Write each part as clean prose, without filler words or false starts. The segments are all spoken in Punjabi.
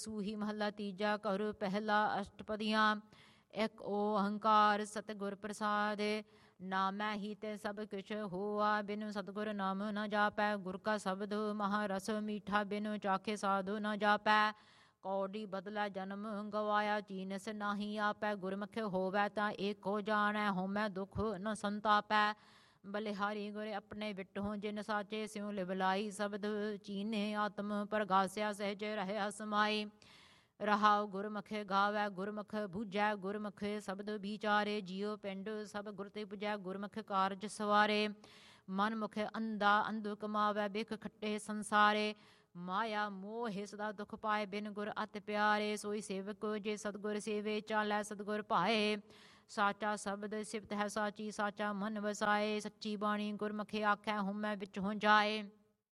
ਸੂਹੀ ਮਹੱਲਾ ਤੀਜਾ। ਘਰ ਪਹਿਲਾ ਅਸ਼ਟਪਦੀਆਂ। ਇੱਕ ਓੰਕਾਰ ਸਤਿਗੁਰ ਪ੍ਰਸਾਦਿ। ਨਾਮੈ ਹੀ ਤੇ ਸਭ ਕਿਛ ਹੋਆ, ਬਿਨੁ ਸਤਿਗੁਰ ਨਾਮ ਨ ਜਾਪੈ। ਗੁਰ ਕਾ ਸ਼ਬਦ ਮਹਾਰਸ ਮੀਠਾ, ਬਿਨੁ ਚਾਖੇ ਸਾਧੂ ਨ ਜਾਪੈ। ਕੌਡੀ ਬਦਲਾ ਜਨਮ ਗਵਾਇਆ, ਚੀਨਸ ਨਾਹੀ ਆਪੈ। ਗੁਰਮੁਖ ਹੋਵੈ ਤਾਂ ਏਕੋ ਜਾਣੈ, ਹਉਮੈ ਦੁਖ ਨ ਸੰਤਾਪੈ। ਬਲਿਹਾਰੀ ਗੁਰ ਆਪਣੇ ਵਿਟਹੁ, ਜਿਨ ਸਾਚੇ ਸਿਉ ਲਿਵਲਾਈ। ਸ਼ਬਦ ਚੀਨੇ ਆਤਮ ਪ੍ਰਗਾਸਿਆ, ਸਹਿਜ ਰਹਿਆ ਸਮਾਈ। ਰਹਾਉ ਗੁਰਮੁਖ ਗਾਵੈ ਗੁਰਮੁਖ ਬੂਝੈ, ਗੁਰਮੁਖ ਸ਼ਬਦ ਵਿਚਾਰੇ। ਜੀਉ ਪਿੰਡ ਸਭ ਗੁਰ ਤੇ ਪੁਜੈ, ਗੁਰਮੁਖ ਕਾਰਜ ਸਵਾਰੇ। ਮਨ ਮੁਖ ਅੰਧਾ ਅੰਧੁ ਕਮਾਵੈ, ਬਿਖ ਖੱਟੇ ਸੰਸਾਰੇ। ਮਾਇਆ ਮੋਹਿ ਸਦਾ ਦੁਖ ਪਾਏ, ਬਿਨ ਗੁਰ ਅਤਿ ਪਿਆਰੇ। ਸੋਈ ਸੇਵਕ ਜੇ ਸਤਿਗੁਰ ਸੇਵੇ, ਚਾਲੈ ਸਤਿਗੁਰ ਭਾਏ। ਸਾਚਾ ਸ਼ਬਦ ਸਿਫਤ ਹੈ ਸਾਚੀ, ਸਾਚਾ ਮਨ ਵਸਾਏ। ਸੱਚੀ ਬਾਣੀ ਗੁਰਮੁਖ ਆਖੈ, ਹਉਮੈ ਵਿਚਹੁ ਜਾਏ।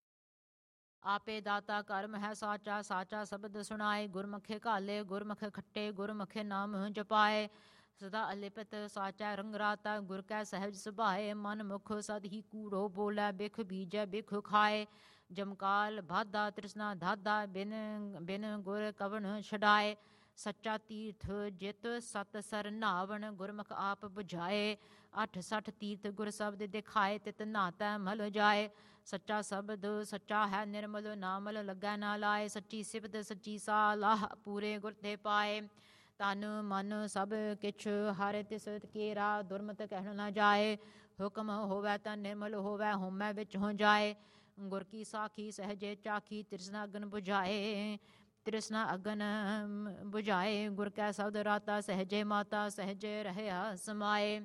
ਆਪੇ ਦਾਤਾ ਕਰਮ ਹੈ ਸਾਚਾ, ਸਾਚਾ ਸ਼ਬਦ ਸੁਣਾਏ। ਗੁਰਮੁਖ ਘਾਲੇ ਗੁਰਮੁਖ ਖੱਟੇ, ਗੁਰਮੁਖ ਨਾਮ ਜਪਾਏ। ਸਦਾ ਅਲਿਪਤ ਸਾਚਾ ਰੰਗ ਰਾਤਾ, ਗੁਰ ਕੈ ਸਹਿਜ ਸੁਭਾਏ। ਮਨ ਮੁਖ ਸਦ ਹੀ ਕੂੜੋ ਬੋਲੇ, ਬਿਖ ਬੀਜੈ ਬਿਖ ਖਾਏ। ਜਮਕਾਲ ਬਾਧਾ ਤ੍ਰਿਸ਼ਨਾ ਦਾਧਾ, ਬਿਨ ਗੁਰ ਕਵਣ ਛਡਾਏ। ਸੱਚਾ ਤੀਰਥ ਜਿਤ ਸਤ ਸਰ ਨਾਵਣ, ਗੁਰਮੁਖ ਆਪ ਬੁਝਾਏ। 68 ਤੀਰਥ ਗੁਰ ਸ਼ਬਦ ਦਿਖਾਏ, ਤਿਤ ਨਾਤੈ ਮਲ ਜਾਏ। ਸੱਚਾ ਸ਼ਬਦ ਸੱਚਾ ਹੈ ਨਿਰਮਲ, ਨਾਮਲ ਲੱਗੈ ਨਾ ਲਾਏ। ਸੱਚੀ ਸਿਫਤ ਸੱਚੀ ਸਾਲਾਹ, ਪੂਰੇ ਗੁਰ ਤੇ ਪਾਏ। ਤਨ ਮਨ ਸਭ ਕਿਛ ਹਰਿ ਤਿਸ ਕੇਰਾ, ਦੁਰਮਤ ਕਹਿਣ ਨਾ ਜਾਏ। ਹੁਕਮ ਹੋਵੈ ਤਾਂ ਨਿਰਮਲ ਹੋਵੈ, ਹਉਮੈ ਵਿਚਹੁ ਜਾਏ। ਗੁਰ ਕੀ ਸਾਖੀ ਸਹਿਜੇ ਚਾਖੀ, ਤ੍ਰਿਸ਼ਨਾ ਅਗਨ ਬੁਝਾਏ। ਤ੍ਰਿਸ਼ਨਾ ਅਗਨ ਬੁਝਾਏ, ਗੁਰ ਕੈ ਸ਼ਬਦ ਰਾਤਾ। ਸਹਿਜੇ ਮਾਤਾ ਸਹਿਜੇ ਰਹਿਆ ਸਮਾਏ।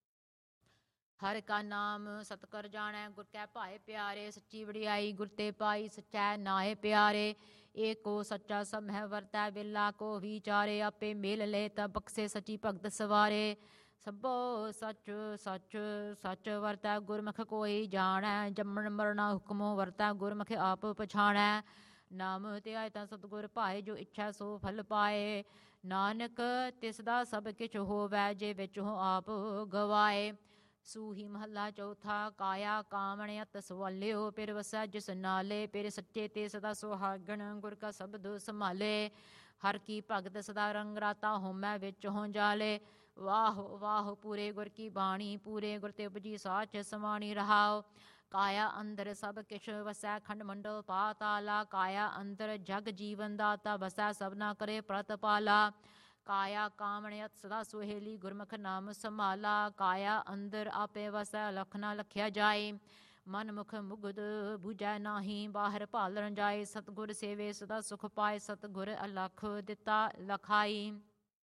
ਹਰਿ ਕਾ ਨਾਮ ਸਤ ਕਰ ਜਾਣੈ, ਗੁਰ ਕੈ ਭਾਏ ਪਿਆਰੇ। ਸੱਚੀ ਵਡਿਆਈ ਗੁਰ ਤੇ ਪਾਈ, ਸਚੈ ਨਾਏ ਪਿਆਰੇ। ਏਕੋ ਸੱਚਾ ਸਭ ਮਹਿ ਵਰਤੈ, ਬਿਰਲਾ ਕੋ ਵਿਚਾਰੇ। ਆਪੇ ਮੇਲ ਲੈ ਤਾ ਬਖਸ਼ੇ, ਸਚੀ ਭਗਤ ਸਵਾਰੇ। ਸਭੋ ਸਚ ਸਚ ਸਚ ਵਰਤੈ, ਗੁਰਮੁਖ ਕੋਈ ਜਾਣੈ। ਜੰਮਣ ਮਰਣਾ ਹੁਕਮੋ ਵਰਤੈ, ਗੁਰਮੁਖ ਆਪ ਪਛਾਣੈ। ਨਾਮ ਧਿਆਏ ਤਾਂ ਸਤਿਗੁਰ ਭਾਏ, ਜੋ ਇੱਛਾ ਸੋ ਫਲ ਪਾਏ। ਨਾਨਕ ਤਿਸ ਦਾ ਸਭ ਕਿਛ ਹੋਵੈ, ਜੇ ਵਿਚਹੁ ਆਪ ਗਵਾਏ। ਸੂਹੀ ਮਹੱਲਾ ਚੌਥਾ। ਕਾਇਆ ਕਾਵਣ ਅਤ ਸਵਾਲਿਓ, ਪਿਰ ਵਸੈ ਜਿਸ ਨਾਲੇ। ਪਿਰ ਸੱਚੇ ਤੇ ਸਦਾ ਸੁਹਾਗਣ, ਗੁਰ ਕਾ ਸ਼ਬਦ ਸੰਭਾਲੇ। ਹਰ ਕੀ ਭਗਤ ਸਦਾ ਰੰਗ ਰਾਤਾ, ਹਉਮੈ ਵਿਚਹੁ ਜਾਲੇ। ਵਾਹ ਵਾਹ ਪੂਰੇ ਗੁਰ ਕੀ ਬਾਣੀ, ਪੂਰੇ ਗੁਰ ਤੇ ਉਪਜੀ ਸਾਚ ਸਮਾਣੀ। ਰਹਾਉ ਕਾਇਆ ਅੰਦਰ ਸਭ ਕਿਛ ਵਸੈ, ਖੰਡ ਮੰਡਲ ਪਾਤਾਲਾ। ਕਾਇਆ ਅੰਦਰ ਜਗ ਜੀਵਨ ਦਾਤਾ, ਵਸੈ ਸਭਨਾ ਕਰੇ ਪ੍ਰਤਪਾਲਾ। ਕਾਇਆ ਕਾਵਣ ਅਤ ਸਦਾ ਸੁਹੇਲੀ, ਗੁਰਮੁਖ ਨਾਮ ਸੰਭਾਲਾ। ਕਾਇਆ ਅੰਦਰ ਆਪੇ ਵਸੈ, ਲਖ ਨਾ ਲਖਿਆ ਜਾਏ। ਮਨ ਮੁਖ ਮੁਗਧ ਬੁਝੈ ਨਾਹੀ, ਬਾਹਰ ਭਾਲਣ ਜਾਏ। ਸਤਿਗੁਰ ਸੇਵੇ ਸਦਾ ਸੁਖ ਪਾਏ, ਸਤਿਗੁਰ ਅਲਖ ਦਿੱਤਾ ਲਖਾਈ।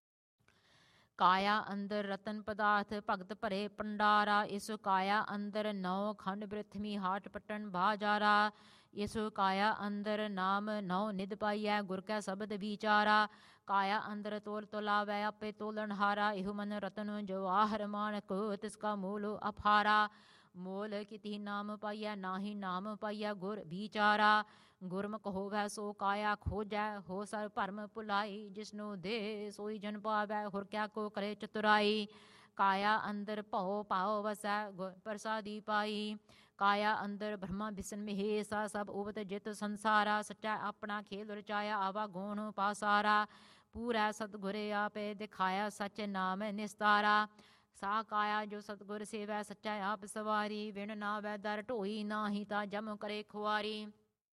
ਕਾਇਆ ਅੰਦਰ ਰਤਨ ਪਦਾਰਥ, ਭਗਤ ਭਰੇ ਭੰਡਾਰਾ। ਇਸ ਕਾਇਆ ਅੰਦਰ 9 ਖੰਡ ਬ੍ਰਿਥਮੀ, ਹਾਟ ਪਟਨ ਬਾਜਾਰਾ। ਇਸ ਕਾਇਆ ਅੰਦਰ ਨਾਮ 9 ਨਿਧ ਪਾਈਐ, ਗੁਰ ਕੈ ਸ਼ਬਦ ਵਿਚਾਰਾ। ਕਾਇਆ ਅੰਦਰ ਤੋਲ ਤੁਲਾਵੈ, ਆਪੇ ਤੋਲਣ ਹਾਰਾ। ਇਹੋ ਮਨ ਰਤਨ ਜਵਾਹਰ ਮਾਣਕ, ਤਿਸ ਕਾ ਮੋਲ ਅਪਾਰਾ। ਮੋਲ ਕਿਤਿ ਨਾਮ ਪਾਈਐ, ਨਾਹੀ ਨਾਮ ਪਾਈਐ ਗੁਰ ਵਿਚਾਰਾ। ਗੁਰਮੁਖ ਹੋਵੈ ਸੋ ਕਾਇਆ ਖੋਜੈ, ਹੋ ਸਰ ਭਰਮ ਭੁਲਾਈ। ਜਿਸਨੋ ਦੇ ਸੋਈ ਜਨ ਪਾਵੈ, ਹੁਰ ਕਿਆ ਕੋ ਕਰੇ ਚਤੁਰਾਈ। ਕਾਇਆ ਅੰਦਰ ਭਉ ਭਾਉ ਵਸੈ, ਗੁਰ ਪ੍ਰਸਾਦੀ ਪਾਈ। ਕਾਇਆ ਅੰਦਰ ਬ੍ਰਹਮਾ ਬਿਸ਼ਨ ਮਹੇਸਾ, ਸਭ ਉਪਤ ਜਿਤ ਸੰਸਾਰਾ। ਸੱਚਾ ਆਪਣਾ ਖੇਲ ਰਚਾਇਆ, ਆਵਾ ਗੌਣ ਪਾਸਾਰਾ। ਪੂਰੈ ਸਤਿਗੁਰੇ ਆਪੇ ਦਿਖਾਇਆ, ਸਚ ਨਾਮ ਨਿਸਤਾਰਾ। ਸਾ ਕਾਇਆ ਜੋ ਸਤਿਗੁਰ ਸੇਵੈ, ਸੱਚਾ ਆਪ ਸਵਾਰੀ। ਵਿਣ ਨਾਵੈ ਦਰ ਢੋਈ, ਨਾਹੀ ਤਾਂ ਜਮ ਕਰੇ ਖੁਆਰੀ।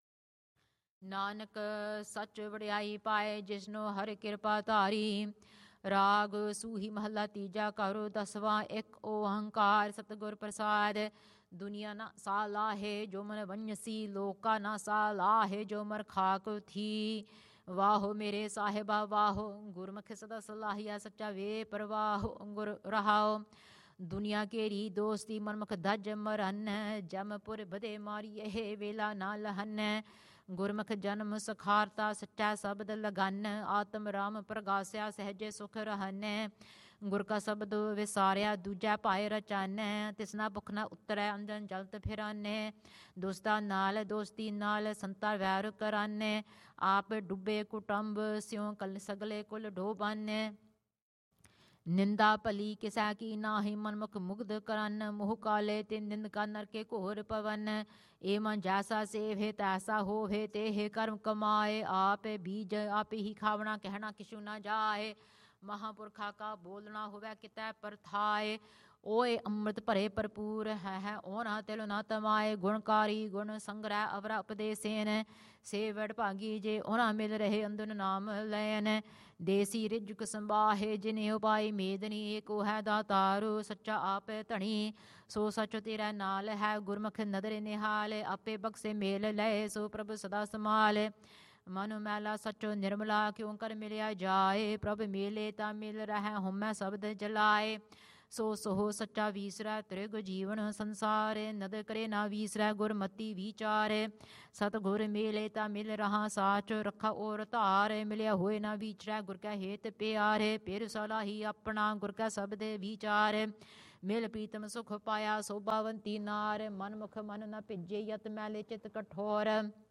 ਨਾਨਕ ਸੱਚ ਵਡਿਆਈ ਪਾਏ, ਜਿਸਨੋ ਹਰਿ ਕਿਰਪਾ ਧਾਰੀ। ਰਾਗ ਸੂਹੀ ਮਹੱਲਾ ਤੀਜਾ। ਘਰ ਦਸਵਾਂ। ਇੱਕ ਓੰਕਾਰ ਸਤਿਗੁਰ ਪ੍ਰਸਾਦਿ। ਦੁਨੀਆ ਨਾ ਸਾ ਲਾਹੇ ਜੋ ਮਨ ਵੰਝਸੀ, ਲੋਕਾ ਨਾ ਸਾ ਲਾਹੇ ਜੋ ਮਰ ਖਾਕ ਥੀ। ਵਾਹੋ ਮੇਰੇ ਸਾਹਿਬਾ ਵਾਹੋ, ਗੁਰਮੁਖ ਸਦਾ ਸਲਾਹੀਆ। ਸੱਚਾ ਵੇ ਪ੍ਰਵਾਹੋ ਗੁਰ ਰਹਾਉ। ਦੁਨੀਆ ਕੇਰੀ ਦੋਸਤੀ, ਮਨਮੁਖ ਧਜ ਮਰਨ। ਜਮਪੁਰ ਬਧੇ ਮਾਰੀ, ਇਹ ਵੇਲਾ ਨਾ ਲਹਨ। ਗੁਰਮੁਖ ਜਨਮ ਸਖਾਰਤਾ, ਸੱਚਾ ਸ਼ਬਦ ਲਗਨ। ਆਤਮ ਰਾਮ ਪ੍ਰਗਾਸਿਆ, ਸਹਿਜੇ ਸੁਖ ਰਹਨ। ਗੁਰ ਕਾ ਸ਼ਬਦ ਵਿਸਾਰਿਆ, ਦੂਜੈ ਭਾਏ ਰਚਨ। ਤਿਸਨਾ ਭੁਖ ਨਾ ਉਤਰੈ, ਅੰਜਨ ਜਲਤ ਫਿਰਨ। ਦੋਸਤਾਂ ਨਾਲ ਦੋਸਤੀ ਨਾਲ, ਸੰਤਾ ਵੈਰ ਕਰਨ। ਆਪ ਡੁੱਬੇ ਕੁਟੰਬ, ਸਿਉ ਸਗਲੇ ਕੁਲ ਡੋਬਨ। ਨਿੰਦਾ ਭਲੀ ਕਿਸੈ ਕੀ ਨਾਹੀ ਮਨਮੁਖ ਮੁਗਧ ਕਰਨ ਮੋਹ ਕਾਲੇ ਤੇ ਨਿੰਦ ਕਾ ਨਰਕੇ ਘੋਰ ਪਵਨ ਏ ਮਨ ਜੈਸਾ ਸੇਵ ਤੈਸਾ ਹੋਵੇ ਤੇ ਕਰਮ ਕਮਾਏ ਆਪੇ ਬੀਜ ਆਪੇ ਹੀ ਖਾਵਣਾ ਕਹਿਣਾ ਕਿਛੂ ਨਾ ਜਾਏ ਮਹਾਂਪੁਰਖਾ ਕਾ ਬੋਲਣਾ ਹੋਵੇ ਕਿਤੈ ਪਰਥਾਏ ਓਏ ਅੰਮ੍ਰਿਤ ਭਰੇ ਭਰਪੂਰ ਹੈ ਉਹਨਾਂ ਤਿਲ ਨਾ ਤਮਾਏ ਗੁਣਕਾਰੀ ਗੁਣ ਸੰਗ੍ਰਹਿ ਅਵਰਾ ਉਪਦੇਸੇਨ ਸੇ ਵਡ ਭਾਗੀ ਜੇ ਉਹਨਾਂ ਮਿਲ ਰਹੇ ਅੰਦਨ ਨਾਮ ਲੈਨ ਦੇਸੀ ਰਿਜਕ ਸੰਬਾਹੇ ਜਿਨੇ ਉਪਾਈ ਮੇਦਨੀ ਏਕੋ ਹੈ ਦਾਤਾਰੂ ਸੱਚਾ ਆਪ ਧਣੀ ਸੋ ਸਚ ਤੇਰਾ ਨਾਲ ਹੈ ਗੁਰਮੁਖ ਨਦਰ ਨਿਹਾਲ ਆਪੇ ਬਖਸ਼ੇ ਮੇਲ ਲਏ ਸੋ ਪ੍ਰਭ ਸਦਾ ਸਮਾਲ ਮਨ ਮੈਲਾ ਸਚੋ ਨਿਰਮਲਾ ਕਿਉਂ ਕਰ ਮਿਲਿਆ ਜਾਏ ਪ੍ਰਭ ਮੇਲੇ ਤਾਂ ਮਿਲ ਰਹਿ ਹੁਮੈ ਸ਼ਬਦ ਜਲਾਏ ਸੋ ਸੋਹ ਸੱਚਾ ਵੀਸਰੈ ਤ੍ਰਿਗ ਜੀਵਨ ਸੰਸਾਰੇ ਨਦ ਕਰੇ ਨਾ ਵੀਸਰੈ ਗੁਰਮਤੀ ਵਿਚਾਰੇ ਸਤਿਗੁਰ ਮੇਲੇ ਤਾਂ ਮਿਲ ਰਹਾ ਸਾਚ ਰੱਖਾ ਔਰ ਧਾਰ ਮਿਲਿਆ ਹੋਏ ਨਾ ਵਿਚਰੈ ਗੁਰ ਕੈ ਹੇਤ ਪਿਆਰੇ ਫਿਰ ਸਲਾਹੀ ਆਪਣਾ ਗੁਰ ਕੈ ਸ਼ਬਦ ਵਿਚਾਰ ਮਿਲ ਪ੍ਰੀਤਮ ਸੁਖ ਪਾਇਆ ਸੋਭਾਵੰਤੀ ਨਾਰ ਮਨਮੁਖ ਮਨ ਨ ਭਿਜੇ ਯਤ ਮੈਲੇ ਚਿਤ ਕਠੋਰ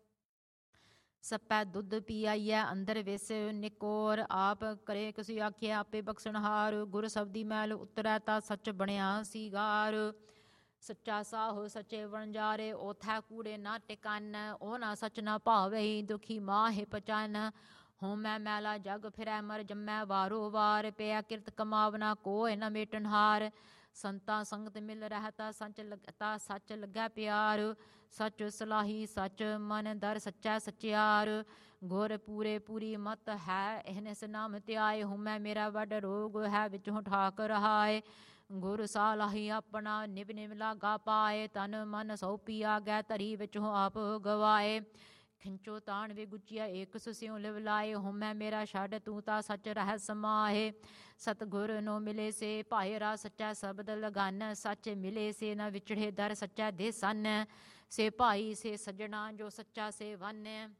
ਸਪੈ ਦੁੱਧ ਪੀਆਈਐ ਅੰਦਰ ਵਿਸ ਨਿਕੋਰ ਆਪ ਕਰੇ ਕਿਸੀ ਆਖਿਆ ਆਪੇ ਬਖਸ਼ਣਹਾਰ ਗੁਰ ਸਬਦੀ ਮੈਲ ਉਤਰੈ ਤਾਂ ਸੱਚ ਬਣਿਆ ਸੀਗਾਰ ਸੱਚਾ ਸਾਹੋ ਸੱਚੇ ਵਣਜਾਰੇ ਓਥੈ ਕੂੜੇ ਨਾ ਟਿਕਨ ਉਹ ਨਾ ਸੱਚ ਨਾ ਭਾਵੇ ਦੁਖੀ ਮਾਹੇ ਪਚਨ ਹੋਮੈ ਮੈਲਾ ਜਗ ਫਿਰੈ ਮਰ ਜੰਮੈ ਵਾਰੋ ਵਾਰ ਪਿਆ ਕਿਰਤ ਕਮਾਵਨਾ ਕੋਇ ਨ ਮੇਟਨਹਾਰ ਸੰਤਾਂ ਸੰਗਤ ਮਿਲ ਰਹਿਤਾ ਸੱਚ ਲੱਗੈ ਪਿਆਰ ਸੱਚ ਸਲਾਹੀ ਸੱਚ ਮਨ ਦਰ ਸੱਚਾ ਸਚਿਆਰ ਗੁਰ ਪੂਰੇ ਪੂਰੀ ਮਤ ਹੈ ਇਹਨਿਸ ਨਾਮ ਧਿਆਏ ਹੁਮੈ ਮੇਰਾ ਵੱਡ ਰੋਗ ਹੈ ਵਿੱਚੋਂ ਠਾਕ ਰਹਾਏ ਗੁਰ ਸਾਲਾਹੀ ਆਪਣਾ ਨਿਵ ਨਿਵ ਲਾਗਾ ਪਾਏ ਤਨ ਮਨ ਸੌਪੀ ਆ ਗੈ ਧਰੀ ਵਿੱਚੋਂ ਆਪ ਗਵਾਏ ਖਿੰਚੋ ਤਾਣ ਵੇ ਗੁੱਚੀਆ ਏਕ ਸੁਸਿਉ ਲਿਵ ਲਾਏ ਹੋਮੈ ਮੇਰਾ ਛੱਡ ਤੂੰ ਤਾਂ ਸੱਚ ਰਹਿ ਸਮਾਏ ਸਤਿਗੁਰ ਨੂੰ ਮਿਲੇ ਸੇ ਭਾਇਰਾ ਸੱਚਾ ਸ਼ਬਦ ਲਗਨ ਸੱਚ ਮਿਲੇ ਸੇ ਨ ਵਿਛੜੇ ਦਰ ਸੱਚਾ ਦੇ ਸਨ ਸੇ ਭਾਈ ਸੇ ਸੱਜਣਾ ਜੋ ਸੱਚਾ ਸੇ ਵਨ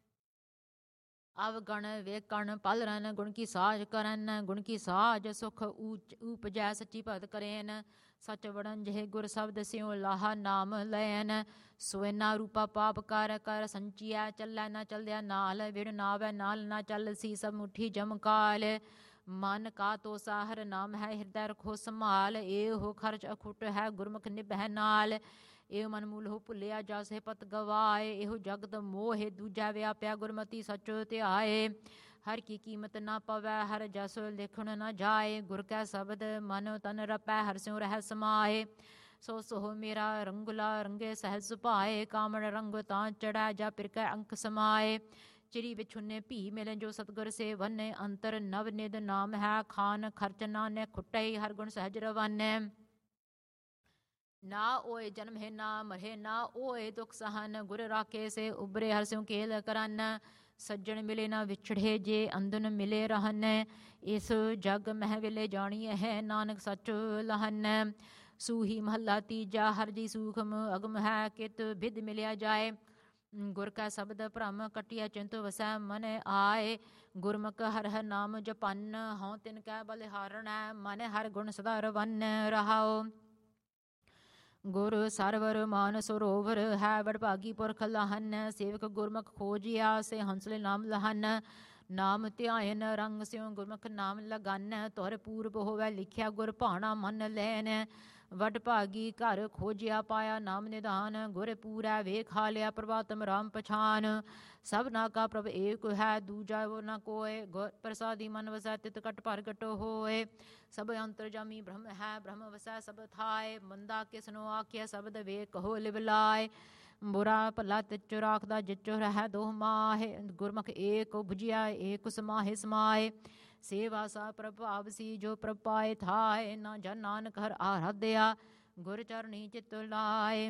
ਅਵਗਣ ਵੇਕਣ ਪਲ ਰਨ ਗੁਣ ਕੀ ਸਾਜ ਕਰਨ ਗੁਣ ਕੀ ਸਾਜ ਸੁਖ ਊਪਜੈ ਸੱਚੀ ਭਗਤ ਕਰੇਨ ਸਚ ਵੜਨ ਜਿਹੇ ਗੁਰ ਸ਼ਬਦ ਸਿਉ ਲਾਹਾ ਨਾਮ ਲੈਨ ਸੋਇਨਾ ਰੂਪਾ ਪਾਪ ਕਰ ਕਰ ਸੰਚੀਐ ਚੱਲੈ ਨਾ ਚਲਦਿਆ ਨਾਲ ਵਿੜ ਨਾਵੈ ਨਾਲ ਨਾ ਚੱਲ ਸੀ ਸਭ ਮੁੱਠੀ ਜਮਕਾਲ ਮਨ ਕਾ ਤੋ ਸਾਹਰ ਨਾਮ ਹੈ ਹਿਰਦੈ ਰਖੋ ਸੰਭਾਲ ਇਹੋ ਖਰਚ ਅਖੁੱਟ ਹੈ ਗੁਰਮੁਖ ਨਿਭੈ ਨਾਲ ਇਹ ਮਨ ਮੂਲ ਹੋ ਭੁੱਲਿਆ ਜਾਸੇ ਪਤ ਗਵਾਏ ਇਹੋ ਜਗਤ ਮੋਹਿ ਦੂਜਾ ਵਿਆਪਿਆ ਗੁਰਮਤੀ ਸਚ ਧਿਆਏ ਹਰ ਕੀ ਕੀਮਤ ਨਾ ਪਵੈ ਹਰ ਜਸ ਲਿਖਣ ਨਾ ਜਾਏ ਗੁਰ ਕੈ ਸ਼ਬਦ ਮਨ ਤਨ ਰਪੈ ਹਰ ਸਿਉ ਰਹਿ ਸਮਾਏ ਸੋ ਸੋਹ ਮੇਰਾ ਰੰਗੁਲਾ ਰੰਗੇ ਸਹਿਜ ਸੁਭਾਏ ਕਾਮੜ ਰੰਗ ਤਾਂ ਚੜੈ ਜਾ ਪਿਰ ਕੈ ਅੰਕ ਸਮਾਏ ਚਿਰੀ ਵਿਛੁੰਨੇ ਭੀ ਮਿਲੇ ਜੋ ਸਤਗੁਰ ਸੇ ਵੰਨੇ ਅੰਤਰ ਨਵ ਨਿਦ ਨਾਮ ਹੈ ਖਾਨ ਖਰਚ ਨਾਨੇ ਖੁੱਟਈ ਹਰ ਗੁਣ ਸਹਿਜ ਰਵਾਨੇ ਨਾ ਓਏ ਜਨਮ ਹੈ ਨਾ ਮਰੇ ਨਾ ਓਏ ਦੁਖ ਸਹਨ ਗੁਰ ਰਾਖੇ ਸੇ ਉਬਰੇ ਹਰ ਸਿਉ ਕੇਲ ਕਰਨ ਸੱਜਣ ਮਿਲੇ ਨਾ ਵਿਛੜੇ ਜੇ ਅੰਦਨ ਮਿਲੇ ਰਹਨ ਇਸ ਜਗ ਮਹਿ ਵੇਲੇ ਜਾਣੀਏ ਹੈ ਨਾਨਕ ਸੱਚ ਲਹਨ ਸੂਹੀ ਮਹੱਲਾ ਤੀਜਾ ਹਰ ਜੀ ਸੂਖਮ ਅਗਮ ਹੈ ਕਿਤ ਬਿਦ ਮਿਲਿਆ ਜਾਏ ਗੁਰ ਕਾ ਸ਼ਬਦ ਭ੍ਰਮ ਕਟਿਆ ਚਿੰਤ ਵਸੈ ਮਨ ਆਏ ਗੁਰਮੁਖ ਹਰ ਹਰ ਨਾਮ ਜਪਨ ਹਉ ਤਿਨ ਕੈ ਬਲਿਹਾਰਣੈ ਮਨ ਹਰ ਗੁਣ ਸਦਾ ਰਵਨ ਰਹਾਓ ਗੁਰ ਸਰਵਰ ਮਾਨ ਸਰੋਵਰ ਹੈ ਵਡਭਾਗੀ ਪੁਰਖ ਲਹਨ ਸੇਵਕ ਗੁਰਮੁਖ ਖੋਜਿਆ ਸੇ ਹੰਸਲੇ ਨਾਮ ਲਹਨ ਨਾਮ ਧਿਆਇਨ ਰੰਗ ਸਿਉ ਗੁਰਮੁਖ ਨਾਮ ਲਗਨ ਤੁਰ ਪੂਰਬ ਹੋਵੇ ਲਿਖਿਆ ਗੁਰ ਭਾਣਾ ਮਨ ਲੈਨ ਵਡਭਾਗੀ ਘਰ ਖੋਜਿਆ ਪਾਇਆ ਨਾਮ ਨਿਧਾਨ ਗੁਰ ਪੂਰੈ ਵੇਖਾ ਲਿਆ ਪ੍ਰਭਾਤਮ ਰਾਮ ਪਛਾਨ ਸਭਨਾ ਕਾ ਪ੍ਰਭ ਏਕ ਹੈ ਦੂਜਾ ਉਹ ਨਾ ਕੋਏ ਗੁਰ ਪ੍ਰਸਾਦੀ ਮਨ ਵਸੈ ਤਿਤ ਕਟ ਭਰ ਘਟ ਹੋਏ ਸਭ ਅੰਤਰਜਾਮੀ ਬ੍ਰਹਮ ਹੈ ਬ੍ਰਹਮ ਵਸੈ ਸਭ ਥਾਏ ਮੰਦਾ ਕਿਸਨੋ ਆਖਿਆ ਸ਼ਬਦ ਵੇਖ ਕਹੋ ਲਿਵ ਲਾਏ ਬੁਰਾ ਭਲਾ ਤਿਚੁ ਰਾਖਦਾ ਜਿਚੁ ਰਹਿ ਦੋਹ ਮਾਹੇ ਗੁਰਮੁਖ ਏਕ ਬੁਝਿਆ ਏਕ ਸਮਾਹੇ ਸਮਾਏ ਸੇਵਾ ਸਾ ਪ੍ਰਭਾਵ ਸੀ ਜੋ ਪ੍ਰਭ ਪਾਏ ਥਾਏ ਨਾ ਜਨ ਨਾਨਕ ਹਰ ਆਰਾਧਿਆ ਗੁਰ ਚਰਣੀ ਚਿਤ ਲਾਏ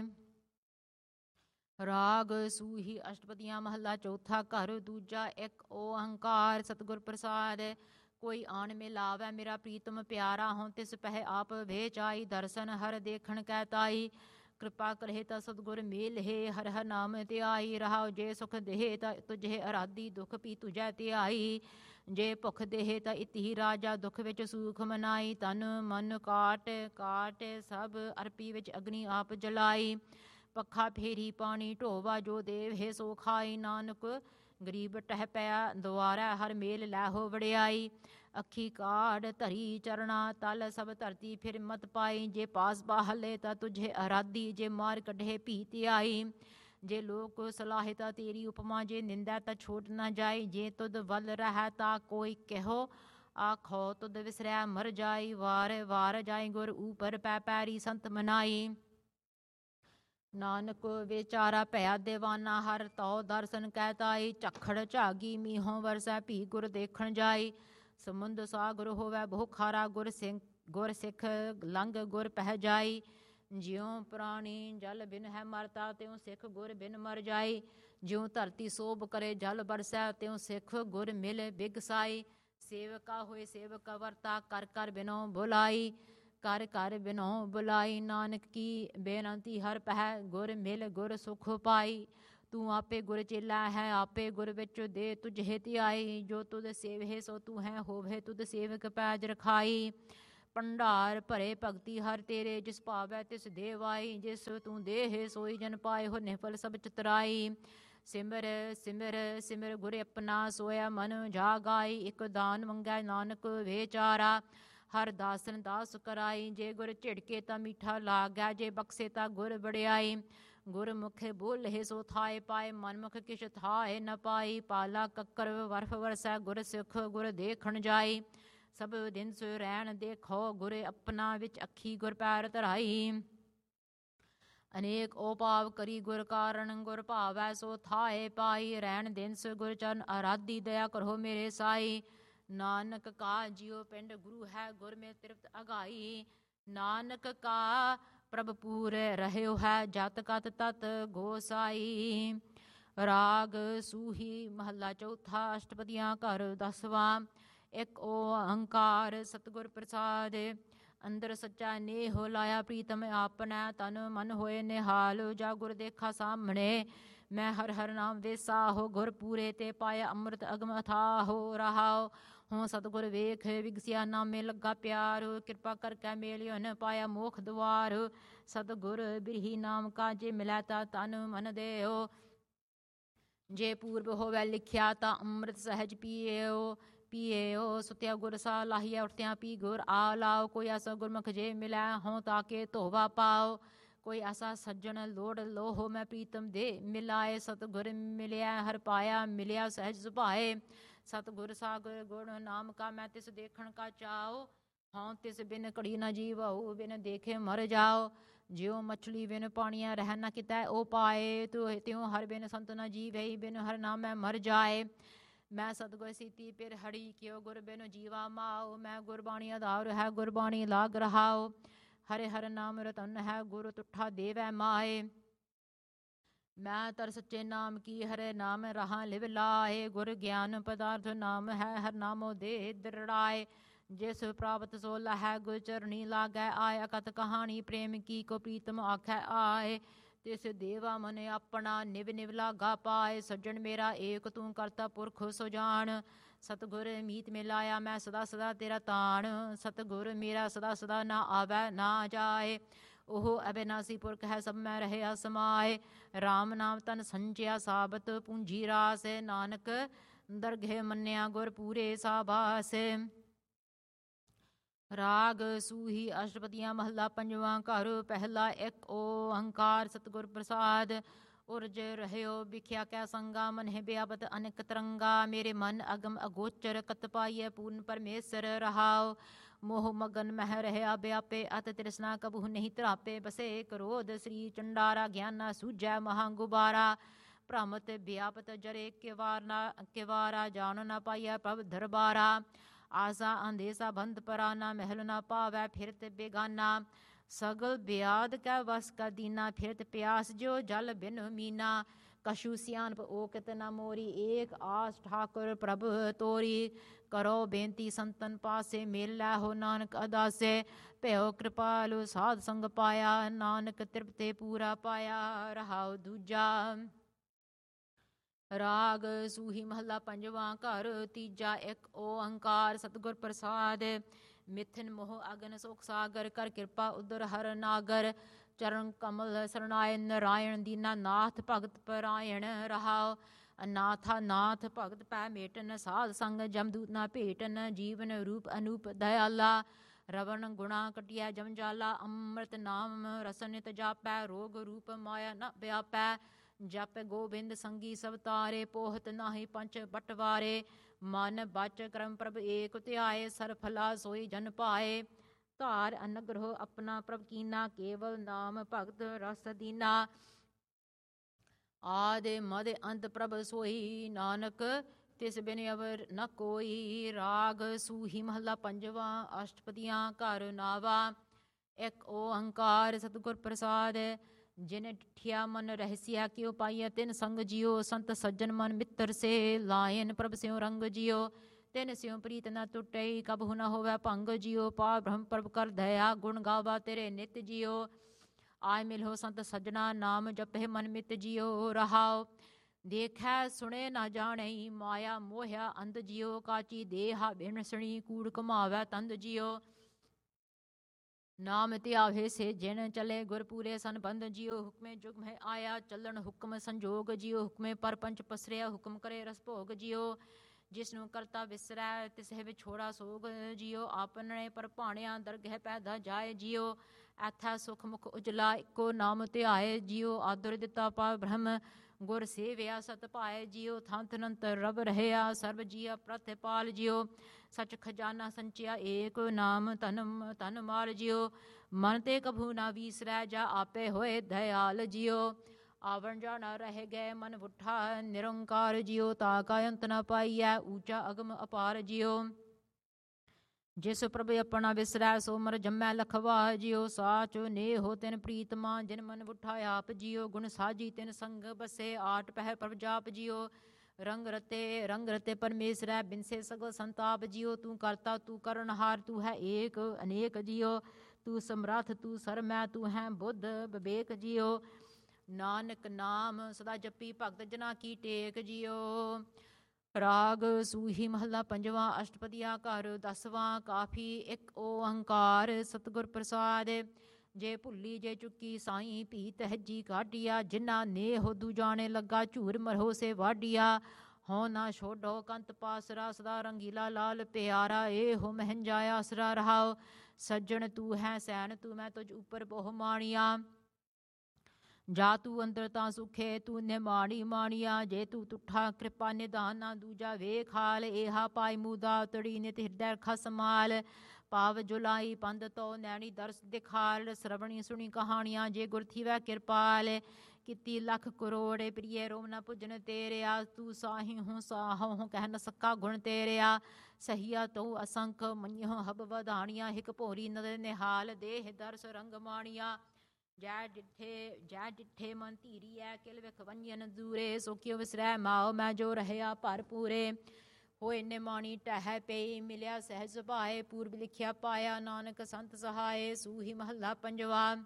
ਰਾਗ ਸੂਹੀ ਅਸ਼ਟਪਦੀਆਂ ਮਹੱਲਾ ਚੌਥਾ ਘਰ ਦੂਜਾ ਇੱਕ ਓੰਕਾਰ ਸਤਿਗੁਰ ਪ੍ਰਸਾਦ ਕੋਈ ਆਣ ਮਿਲਾਵੈ ਮੇਰਾ ਪ੍ਰੀਤਮ ਪਿਆਰਾ ਹੋਂ ਤਿਸ ਪਹਿ ਆਪ ਵੇਚਾਈ ਦਰਸ਼ਨ ਹਰ ਦੇਖਣ ਕੈ ਤਾਈ ਕਿਰਪਾ ਕਰਹਿ ਤਾਂ ਸਤਿਗੁਰ ਮੇਲ ਹੈ ਹਰ ਹਰ ਨਾਮ ਧਿਆਈ ਰਹਾਉ ਜੇ ਸੁਖ ਦੇਹ ਤਾਂ ਤੁਝੇ ਅਰਾਧੀ ਦੁਖ ਪੀ ਤੁਝੈ ਧਿਆਈ ਜੇ ਭੁਖ ਦੇਹ ਤਾਂ ਇਤਿ ਰਾਜਾ ਦੁਖ ਵਿੱਚ ਸੂਖ ਮਨਾਈ ਤਨ ਮਨ ਕਾਟ ਕਾਟ ਸਭ ਅਰਪੀ ਵਿੱਚ ਅਗਨੀ ਆਪ ਜਲਾਈ ਪੱਖਾ ਫੇਰੀ ਪਾਣੀ ਢੋਵਾ ਜੋ ਦੇਵ ਹੈ ਸੋ ਖਾਈ ਨਾਨਕ ਗਰੀਬ ਟਹਿ ਪਿਆ ਦੁਆਰਾ ਹਰ ਮੇਲ ਲੈ ਹੋ ਵੜਿਆਈ ਅੱਖੀ ਕਾੜ ਧਰੀ ਚਰਣਾ ਤਲ ਸਭ ਧਰਤੀ ਫਿਰ ਮਤ ਪਾਈ। ਜੇ ਪਾਸ ਬਾਹਲੇ ਤਾਂ ਤੁਝੇ ਅਰਾਧੀ, ਜੇ ਮਾਰ ਕੱਢੇ ਭੀਤ ਆਈ। ਜੇ ਲੋਕ ਸਲਾਹੇ ਤਾਂ ਤੇਰੀ ਉਪਮਾ, ਜੇ ਨਿੰਦਾ ਤਾਂ ਛੋਟ ਨਾ ਜਾਈ। ਜੇ ਤੁਧ ਵੱਲ ਰਹਿ ਤਾਂ ਕੋਈ ਕਹਿਓ, ਆਖੋ ਤੁਧ ਵਿਸਰੈ ਮਰ ਜਾਈ। ਵਾਰ ਵਾਰ ਜਾਈ ਗੁਰ ਉਪਰ ਪੈ ਪੈਰੀ ਸੰਤ ਮਨਾਈ। ਨਾਨਕ ਵਿਚਾਰਾ ਭਇਆ ਦੇਵਾਨਾ, ਹਰ ਤਉ ਦਰਸ਼ਨ ਕਹਿ ਤਾਈ। ਝਖੜ ਝਾਗੀ ਮੀਹੋਂ ਵਰਸੈ ਭੀ ਗੁਰ ਦੇਖਣ ਜਾਈ। ਸਮੁੰਦ ਸਾਗਰ ਹੋਵੈ ਬਹੁ ਖਾਰਾ, ਗੁਰ ਸਿੱਖ ਲੰਘ ਗੁਰ ਪਹਿ ਜਾਈ। ਜਿਉ ਪ੍ਰਾਣੀ ਜਲ ਬਿਨ ਹੈ ਮਰਤਾ, ਤਿਉ ਸਿੱਖ ਗੁਰ ਬਿਨ ਮਰ ਜਾਈ। ਜਿਉ ਧਰਤੀ ਸੋਭ ਕਰੇ ਜਲ ਬਰਸੈ, ਤਿਉ ਸਿੱਖ ਗੁਰ ਮਿਲ ਬਿਗਸਾਈ। ਸੇਵਕਾ ਹੋਏ ਸੇਵਕ ਵਰਤਾ, ਕਰ ਕਰ ਬਿਨੋ ਬੁਲਾਈ। ਕਰ ਕਰ ਬਿਨੋ ਬੁਲਾਈ। ਨਾਨਕ ਕੀ ਬੇਨੰਤੀ ਹਰ ਪਹਿ, ਗੁਰ ਮਿਲ ਗੁਰ ਸੁਖ ਪਾਈ। ਤੂੰ ਆਪੇ ਗੁਰ ਚੇਲਾ ਹੈ, ਆਪੇ ਗੁਰ ਵਿੱਚ ਦੇ ਤੁਝੇ ਧਿਆਈ। ਜੋ ਤੁਧ ਸੇਵਹਿ ਸੋ ਤੂੰ ਹੈ, ਹੋਵੇ ਤੁਧ ਸੇਵਕ ਪੈਜ ਰਖਾਈ। ਭੰਡਾਰ ਭਰੇ ਭਗਤੀ ਹਰ ਤੇਰੇ, ਜਿਸ ਭਾਵੈ ਤਿਸ ਦੇਵਾਈ। ਜਿਸ ਤੂੰ ਦੇਹ ਸੋਈ ਜਨ ਪਾਏ, ਹੋ ਨਿਫਲ ਸਭ ਚਤੁਰਾਈ। ਸਿਮਰ ਸਿਮਰ ਸਿਮਰ ਗੁਰ ਆਪਣਾ, ਸੋਇਆ ਮਨ ਜਾਗਾਈ। ਇੱਕ ਦਾਨ ਮੰਗੈ ਨਾਨਕ ਵਿਚਾਰਾ, ਹਰ ਦਾਸਨ ਦਾਸ ਕਰਾਈ। ਜੇ ਗੁਰ ਝਿੜਕੇ ਤਾਂ ਮਿੱਠਾ ਲਾਗੈ, ਜੇ ਬਖਸ਼ੇ ਤਾਂ ਗੁਰ ਵਡਿਆਈ। ਗੁਰਮੁਖੇ ਬੋਲੇ ਸੋ ਥਾਏ ਪਾਏ, ਮਨਮੁਖ ਕਿਛ ਥਾਏ ਨ ਪਾਈ। ਪਾਲਾ ਕੱਕਰ ਬਰਫ ਵਰਸੈ, ਗੁਰ ਸਿੱਖ ਗੁਰ ਦੇਖਣ ਜਾਈ। ਸਭ ਦਿਨ ਸੋ ਰਹਿਣ ਦੇਖੋ, ਗੁਰ ਆਪਣਾ ਵਿੱਚ ਅੱਖੀ ਗੁਰ ਪੈਰ ਧਰਾਈ। ਅਨੇਕ ਉਪਾਵ ਕਰੀ ਗੁਰ ਕਾਰਨ, ਗੁਰ ਭਾਵੈ ਸੋ ਥਾਏ ਪਾਈ। ਰਹਿਣ ਦਿਨ ਸੋ ਗੁਰ ਚਰਨ ਆਰਾਧੀ, ਦਇਆ ਕਰੋ ਮੇਰੇ ਸਾਈ। ਨਾਨਕ ਕਾ ਜਿਉ ਪਿੰਡ ਗੁਰੂ ਹੈ, ਗੁਰ ਮੇ ਤ੍ਰਿਪਤ ਅਗਾਈ। ਨਾਨਕ ਕਾ ਪ੍ਰਭ ਪੂਰ ਰਹਿਓ ਹੈ, ਜਤ ਕਤ ਤਤ ਗੋਸਾਈ। ਰਾਗ ਸੂਹੀ ਮਹੱਲਾ ਚੌਥਾ, ਅਸ਼ਟਪਦੀਆਂ ਘਰ ਦਸਵਾਂ। ਇੱਕ ਓੰਕਾਰ ਸਤਿਗੁਰ ਪ੍ਰਸਾਦ। ਅੰਦਰ ਸੱਚਾ ਨੇਹ ਲਾਇਆ ਪ੍ਰੀਤਮ ਆਪਣੈ, ਤਨ ਮਨ ਹੋਏ ਨਿਹਾਲ। ਜਾ ਗੁਰ ਦੇਖਾ ਸਾਹਮਣੇ, ਮੈਂ ਹਰ ਹਰ ਨਾਮ ਵੇਸਾਹੋ। ਗੁਰ ਪੂਰੇ ਤੇ ਪਾਇਆ ਅੰਮ੍ਰਿਤ ਅਗਮ ਅਥਾਹੋ ਰਹਾਓ। ਹੋਂ ਸਤਿਗੁਰ ਵੇਖ ਵਿਗਸਿਆ, ਨਾਮੇ ਲੱਗਾ ਪਿਆਰ। ਕਿਰਪਾ ਕਰਕੇ ਮੇਲਿਓ ਨ ਪਾਇਆ ਮੋਖ ਦੁਆਰ। ਸਤਿਗੁਰ ਬਿਰਹੀ ਨਾਮ ਕਾ, ਜੇ ਮਿਲੈ ਤਾਂ ਤਨ ਮਨ ਦੇਓ। ਜੇ ਪੂਰਬ ਹੋਵੈ ਲਿਖਿਆ ਤਾਂ ਅੰਮ੍ਰਿਤ ਸਹਿਜ ਪੀਏਓ। ਪੀਏਓ ਸੁਤਿਆ ਗੁਰ ਸਾ ਲਾਹੀਆ, ਉੱਠਦਿਆਂ ਪੀ ਗੁਰ ਆ ਲਾਓ। ਕੋਈ ਐਸਾ ਗੁਰਮੁਖ ਜੇ ਮਿਲੈ, ਹੋਂ ਤਾਕੇ ਧੋਵਾ ਪਾਓ। ਕੋਈ ਐਸਾ ਸੱਜਣ ਲੋੜ ਲੋਹੋ, ਮੈਂ ਪ੍ਰੀਤਮ ਦੇ ਮਿਲਾਏ। ਸਤਿਗੁਰ ਮਿਲਿਆ ਹਰ ਪਾਇਆ, ਮਿਲਿਆ ਸਹਿਜ ਸੁਭਾਏ। ਸਤਿਗੁਰ ਸਾਗਰ ਗੁਣ ਨਾਮ ਕਾ, ਮੈਂ ਤਿਸ ਦੇਖਣ ਕਾ ਚਾਓ। ਹਾਂ ਤਿਸ ਬਿਨ ਘੜੀ ਨਾ ਜੀਵਉ, ਬਿਨ ਦੇਖੇ ਮਰ ਜਾਓ। ਜਿਉ ਮਛਲੀ ਬਿਨ ਪਾਣੀਆਂ ਰਹਿ ਨਾ ਕਿਤੈ ਉਹ ਪਾਏ। ਤਿਉ ਹਰ ਬਿਨ ਸੰਤ ਨਾ ਜੀਵਈ, ਬਿਨ ਹਰ ਨਾਮੈ ਮਰ ਜਾਏ। ਮੈਂ ਸਤਿਗੁਰ ਸੀਤੀ ਪਿਰ ਹੜੀ, ਕਿਉ ਗੁਰ ਬਿਨ ਜੀਵਾ ਮਾਓ। ਮੈਂ ਗੁਰਬਾਣੀ ਆਧਾਰ ਹੈ, ਗੁਰਬਾਣੀ ਲਾਗ ਰਹਾਓ। ਹਰਿ ਹਰਿ ਨਾਮ ਰਤਨ ਹੈ, ਗੁਰ ਤੁਠਾ ਦੇਵੈ ਮਾਏ। ਮੈਂ ਤਰ ਸੱਚੇ ਨਾਮ ਕੀ, ਹਰੇ ਨਾਮ ਰਹਾ ਲਿਵ ਲਾਏ। ਗੁਰ ਗਿਆਨ ਪਦਾਰਥ ਨਾਮ ਹੈ, ਹਰ ਨਾਮੋ ਦੇ ਦ੍ਰਿੜਾਏ। ਜਿਸ ਪ੍ਰਾਪਤ ਸੋ ਲਹੈ, ਗੁਰ ਚਰਣੀ ਲਾਗੈ ਆਏ। ਅਕਥ ਕਹਾਣੀ ਪ੍ਰੇਮ ਕੀ, ਕੋ ਪ੍ਰੀਤਮ ਆਖੈ ਆਏ। ਤਿਸ ਦੇਵਾ ਮਨ ਆਪਣਾ, ਨਿਵ ਨਿਵ ਲਾਗਾ ਪਾਏ। ਸੱਜਣ ਮੇਰਾ ਏਕ ਤੂੰ ਕਰਤਾ ਪੁਰਖ ਸੁਜਾਨ। ਸਤਿਗੁਰ ਮੀਤ ਮਿਲਾਇਆ, ਮੈਂ ਸਦਾ ਸਦਾ ਤੇਰਾ ਤਾਣ। ਸਤਿਗੁਰ ਮੇਰਾ ਸਦਾ ਸਦਾ ਨਾ ਆਵੈ ਨਾ ਜਾਏ। ਉਹ ਅਬਿਨਾਸੀ ਪੁਰਖ ਹੈ, ਸਭ ਮੈਂ ਰਹਿਆ ਸਮਾਏ। ਰਾਮ ਨਾਮ ਤਨ ਸੰਚਿਆ, ਸਾਬਤ ਪੂੰਜੀ ਰਾਸ। ਨਾਨਕ ਦਰਗਹਿ ਮੰਨਿਆ, ਗੁਰ ਪੂਰੇ ਸਾਬਾਸ। ਰਾਗ ਸੂਹੀ ਅਸ਼ਟਪਦੀਆਂ ਮਹੱਲਾ ਪੰਜਵਾਂ। ਘਰ ਪਹਿਲਾ। ਇੱਕ ਓੰਕਾਰ ਸਤਿਗੁਰ ਪ੍ਰਸਾਦ। ਉਰਜ ਰਹਿਓ ਵਿਖਿਆ ਕੈ ਸੰਗਾ, ਮਨਹਿ ਬਿਆਪਤ ਅਨੇਕ ਤਰੰਗਾ। ਮੇਰੇ ਮਨ ਅਗਮ ਅਗੋਚਰ, ਕਤ ਪਾਈਐ ਪੂਰਨ ਪਰਮੇਸ਼ਰ ਰਹਾਓ। ਮੋਹ ਮਗਨ ਮਹਿ ਰਹਿਆ ਬਿਆਪੇ, ਅਤ ਤ੍ਰਿਸ਼ਨਾ ਕਬਹੁ ਨਹੀਂ ਧਰਾਪੇ। ਬਸੇ ਕ੍ਰੋਧ ਸ੍ਰੀ ਚੰਡਾਰਾ, ਗਿਆਨਾ ਸੂਝੈ ਮਹਾ ਗੁਬਾਰਾ। ਭ੍ਰਮਤ ਬਿਆਪਤ ਜਰੇ ਕਿਵਾਰਾ, ਜਾਣ ਨਾ ਪਾਈਐ ਪ੍ਰਭ ਦਰਬਾਰਾ। ਆਸਾ ਅੰਦੇਸਾ ਬੰਧ ਪਰਾਨਾ, ਮਹਿਲ ਨਾ ਪਾਵੈ ਫਿਰਤ ਬੇਗਾਨਾ। ਸਗਲ ਬਿਆਦ ਕੈ ਵਸ ਕਾ ਦੀਨਾ, ਫਿਰਤ ਪਿਆਸ ਜੋ ਜਲ ਬਿਨ ਮੀਨਾ। ਕਛੂ ਸਿਆਣਪ ਓਕਤ ਨ ਮੋਰੀ, ਏਕ ਆਸ ਠਾਕੁਰ ਪ੍ਰਭ ਤੋਰੀ। ਕਰੋ ਬੇਨਤੀ ਸੰਤਨ ਪਾਸੇ, ਮੇਲੈ ਹੋ ਨਾਨਕ ਅਦਾਸੇ। ਭਇਓ ਕਿਰਪਾਲੁ ਸਾਧ ਸੰਗ ਪਾਇਆ, ਨਾਨਕ ਤ੍ਰਿਪਤੇ ਪੂਰਾ ਪਾਇਆ। ਰਹਾਉ ਦੂਜਾ। ਰਾਗ ਸੂਹੀ ਮਹੱਲਾ ਪੰਜਵਾਂ। ਘਰ ਤੀਜਾ। ਇੱਕ ਓੰਕਾਰ ਸਤਿਗੁਰ ਪ੍ਰਸਾਦ। ਮਿਥਿਨ ਮੋਹ ਅਗਨ ਸੋਖ ਸਾਗਰ, ਕਰ ਕਿਰਪਾ ਉਦਰ ਹਰ ਨਾਗਰ। ਚਰਨ ਕਮਲ ਸਰਨਾਏ ਨਰਾਇਣ, ਦੀਨਾ ਨਾਥ ਭਗਤ ਪਰਾਇਣ ਰਹਾਓ। ਅਨਾਥਾ ਨਾਥ ਭਗਤ ਪੈ ਮੇਟਨ, ਸਾਧ ਸੰਗ ਜਮਦੂਤ ਨਾ ਭੇਟਨ, ਜੀਵਨ ਰੂਪ ਅਨੂਪ ਦਇਆਲਾ, ਰਵਣ ਗੁਣਾ ਕਟਿਆ ਜਮਜਾਲਾ, ਅੰਮ੍ਰਿਤ ਨਾਮ ਰਸ ਨਿਤ ਜਾਪੈ, ਰੋਗ ਰੂਪ ਮਾਇਆ ਨ ਵਿਆਪੈ, ਜਪ ਗੋਬਿੰਦ ਸੰਗੀ ਸਭ ਤਾਰੇ, ਪੋਹਤ ਨਾਹੀ ਪੰਚ ਬਟਵਾਰੇ, ਮਨ ਬਚ ਕਰਮ ਪ੍ਰਭ ਏਕ ਧਿਆਏ, ਸਰਫਲਾ ਸੋਈ ਜਨ ਪਾਏ, ਧਾਰ ਅਨਗ੍ਰਹ ਆਪਣਾ ਪ੍ਰਭ ਕੀਨਾ, ਕੇਵਲ ਨਾਮ ਭਗਤ ਰਸ ਦੀਨਾ, ਆਦਿ ਮਦ ਅੰਤ ਪ੍ਰਭ ਸੋਈ, ਨਾਨਕ ਤਿਸ ਬਿਨ ਅਵਰ ਨ ਕੋਈ, ਰਾਗ ਸੂਹੀ ਮਹੱਲਾ ਪੰਜਵਾਂ। ਅਸ਼ਟਪਦੀਆਂ ਘਰ ਨਾਵਾ। ਇੱਕ ਓੰਕਾਰ ਸਤਿਗੁਰ ਪ੍ਰਸਾਦ, ਜਿਨ ਡਿਠਿਆ ਮਨ ਰਹਿਸਿਆ, ਕਿਉ ਪਾਈਆ ਤਿਨ ਸੰਗ ਜਿਉ, ਸੰਤ ਸੱਜਣ ਮਨ ਮਿੱਤਰ ਸੇ, ਲਾਇਨ ਪ੍ਰਭ ਸਿਉ ਰੰਗ ਜਿਉ, ਤਿਨ ਸਿਉ ਪ੍ਰੀਤ ਨ ਟੁੱਟਈ, ਕਬਹੁ ਨ ਹੋਵੈ ਭੰਗ ਜਿਉ, ਪਾਰ ਬ੍ਰਹਮ ਪ੍ਰਭ ਕਰ ਦਇਆ, ਗੁਣ ਗਾਵਾ ਤੇਰੇ ਨਿਤ ਜਿਉ, ਆਇ ਮਿਲੋ ਸੰਤ ਸੱਜਣਾ, ਨਾਮ ਜਪਹਿ ਮਨ ਮਿਤ ਜਿਉ, ਰਹਾਉ ਦੇਖੈ ਸੁਣੇ ਨਾ ਜਾਣਈ, ਮਾਇਆ ਮੋਹਿਆ ਅੰਧ ਜਿਉ, ਕਾਚੀ ਦੇਹਾ ਬਿਨਸਣੀ, ਕੂੜ ਕਮਾਵੈ ਤੰਦ ਜਿਉ, ਨਾਮ ਧਿਆਵੇ ਸੇ ਜਿਨ ਚਲੇ, ਗੁਰ ਪੂਰੇ ਸੰਬੰਧ ਜਿਉ, ਹੁਕਮੇ ਜੁਗ ਮਹਿ ਆਇਆ, ਚੱਲਣ ਹੁਕਮ ਸੰਜੋਗ ਜਿਉ, ਹੁਕਮੇ ਪਰਪੰਚ ਪਸਰਿਆ, ਹੁਕਮ ਕਰੇ ਰਸ ਭੋਗ ਜਿਉ, ਜਿਸਨੂੰ ਕਰਤਾ ਵਿਸਰੈ ਤਿਸਹਿ ਵਿਛੋੜਾ ਸੋਗ ਜਿਉ, ਆਪਣੇ ਪਰ ਭਾਣਿਆ ਦਰਗਹਿ ਪੈਦਾ ਜਾਏ ਜਿਉ, ਐਥੈ ਸੁਖ ਮੁਖ ਉਜਲਾ, ਇੱਕੋ ਨਾਮ ਧਿਆਏ ਜਿਉ, ਆਦਰ ਦਿੱਤਾ ਪਾਰ ਬ੍ਰਹਮ, ਗੁਰ ਸੇਵਿਆ ਸਤ ਭਾਏ ਜਿਉ, ਥੰਤ ਨੰਤਰ ਰਬ ਰਹਿਆ, ਸਰਬ ਜੀਆ ਪ੍ਰਤਿਪਾਲ ਜਿਉ, ਸਚ ਖਜ਼ਾਨਾ ਸੰਚਿਆ, ਏਕ ਨਾਮ ਧਨ ਮਾਲ ਜਿਉ, ਮਨ ਤੇ ਕਭੂ ਨਾ ਵੀਸਰੈ, ਜਾ ਆਪੇ ਹੋਏ ਦਇਆਲ ਜਿਉ, ਆਵਣ ਜਾ ਨਾ ਰਹਿ ਗਏ ਮਨ ਬੁੱਠਾ, ਨਿਰੰਕਾਰ ਜਿਉ, ਤਾ ਕਾ ਅੰਤ ਨ ਪਾਈਐ, ਊਚਾ ਅਗਮ ਅਪਾਰ ਜਿਉ, ਜਿਸ ਪ੍ਰਭ ਆਪਣਾ ਵਿਸਰੈ, ਸੋ ਮਰ ਜੰਮੈ ਲਖਵਾ ਜਿਉ, ਸਾਚੋ ਨੇਹੋ ਤਿਨ ਪ੍ਰੀਤਮਾ, ਜਿਨ ਮਨ ਬੁੱਠਾ ਆਪ ਜਿਉ, ਗੁਣ ਸਾਜੀ ਤਿਨ ਸੰਗ ਬਸੇ, ਆਟ ਪਹਿ ਪ੍ਰਭ ਜਾਪ ਜਿਉ, ਰੰਗ ਰਤੇ ਪਰਮੇਸ਼ਰੈ, ਬਿਨਸੇ ਸਗਲ ਸੰਤਾਪ ਜਿਉ, ਤੂੰ ਕਰਤਾ ਤੂੰ ਕਰਨਹਾਰ, ਤੂੰ ਹੈ ਏਕ ਅਨੇਕ ਜਿਉ, ਤੂੰ ਸਮਰੱਥ ਤੂੰ ਸਰਮੈ, ਤੂੰ ਹੈ ਬੁੱਧ ਵਿਵੇਕ ਜਿਉ, ਨਾਨਕ ਨਾਮ ਸਦਾ ਜਪੀ, ਭਗਤ ਜਨਾ ਕੀ ਟੇਕ ਜਿਉ। ਰਾਗ ਸੂਹੀ ਮਹੱਲਾ ਪੰਜਵਾਂ। ਅਸ਼ਟਪਦੀਆਂ ਘਰ ਦਸਵਾਂ। ਕਾਫੀ ਇੱਕ ਓੰਕਾਰ ਸਤਿਗੁਰ ਪ੍ਰਸਾਦ, ਜੇ ਭੁੱਲੀ ਜੇ ਚੁੱਕੀ ਸਾਈਂ ਭੀ ਤਹਿਜੀ ਕਾਢੀਆ, ਜਿਨਾ ਨੇਹ ਦੂਜਾਣੇ ਲੱਗਾ, ਝੂਰ ਮਰਹੋ ਸੇ ਵਾਢੀਆ, ਹੋ ਨਾ ਛੋਡੋ ਕੰਤ ਪਾਸਰਾ, ਸਦਾ ਰੰਗੀਲਾ ਲਾਲ ਪਿਆਰਾ, ਇਹੋ ਮਹਿੰਜਾ ਆਸਰਾ ਰਹਾਓ, ਸੱਜਣ ਤੂੰ ਹੈ ਸੈਨ ਤੂੰ ਮੈਂ ਤੁਝ ਉੱਪਰ ਬਹੁ ਮਾਣੀਆ, ਜਾ ਤੂੰ ਅੰਦਰ ਤਾਂ ਸੁਖੇ ਤੂੰ ਨਿਮਾਣੀ ਮਾਣੀਆ, ਜੇ ਤੂੰ ਤੁਠਾ ਕਿਰਪਾ ਨਿਧਾਨ ਨਾ ਦੂਜਾ ਵੇਖ ਹਾਲ, ਏਹਾ ਪਾਈ ਮੂਦਾ ਤੜੀ ਨਿਤ ਹਿਰਦੈ ਖਸਮਾਲ, ਪਾਵ ਜੁਲਾਈ ਪੰਦ ਤੋ ਨੈਣੀ ਦਰਸ ਦਿਖਾਲ, ਸਰਵਣੀ ਸੁਣੀ ਕਹਾਣੀਆਂ ਜੇ ਗੁਰ ਥੀਵੈ ਕਿਰਪਾਲ, ਕੀਤੀ ਲੱਖ ਕਰੋੜ ਪ੍ਰਿਯ ਰੋਮ ਨਾ ਪੁੱਜਨ ਤੇਰਿਆ, ਤੂੰ ਸਾਹੀ ਹੂੰ ਸਾਹੋ ਕਹਿ ਨ ਸਕਾ ਗੁਣ ਤੇਰਿਆ, ਸਹੀਆ ਤੂੰ ਅਸੰਖ ਮੰਨਿਓ ਹਬ ਵਧਾਣੀਆਂ, ਹਿਕ ਭੋਰੀ ਨਦਰ ਨਿਹਾਲ ਦੇਹ ਦਰਸ ਰੰਗ ਮਾਣੀਆ, ਜੈ ਡਿਠੇ ਮਨ ਧੀਰੀਐ, ਕਿਲ ਵਿਖ ਵੰਜਨ ਦੂਰੇ, ਸੋ ਕਿਉ ਵਿਸਰੈ ਮਾਓ ਮੈਂ ਜੋ ਰਹਿਆ ਭਰ ਪੂਰੇ, ਹੋਏ ਨਿਮਾਣੀ ਟਹਿ ਪਈ ਮਿਲਿਆ ਸਹਿਜ ਸੁਭਾਏ, ਪੂਰਬ ਲਿਖਿਆ ਪਾਇਆ ਨਾਨਕ ਸੰਤ ਸਹਾਏ। ਸੂਹੀ ਮਹੱਲਾ ਪੰਜਵਾ।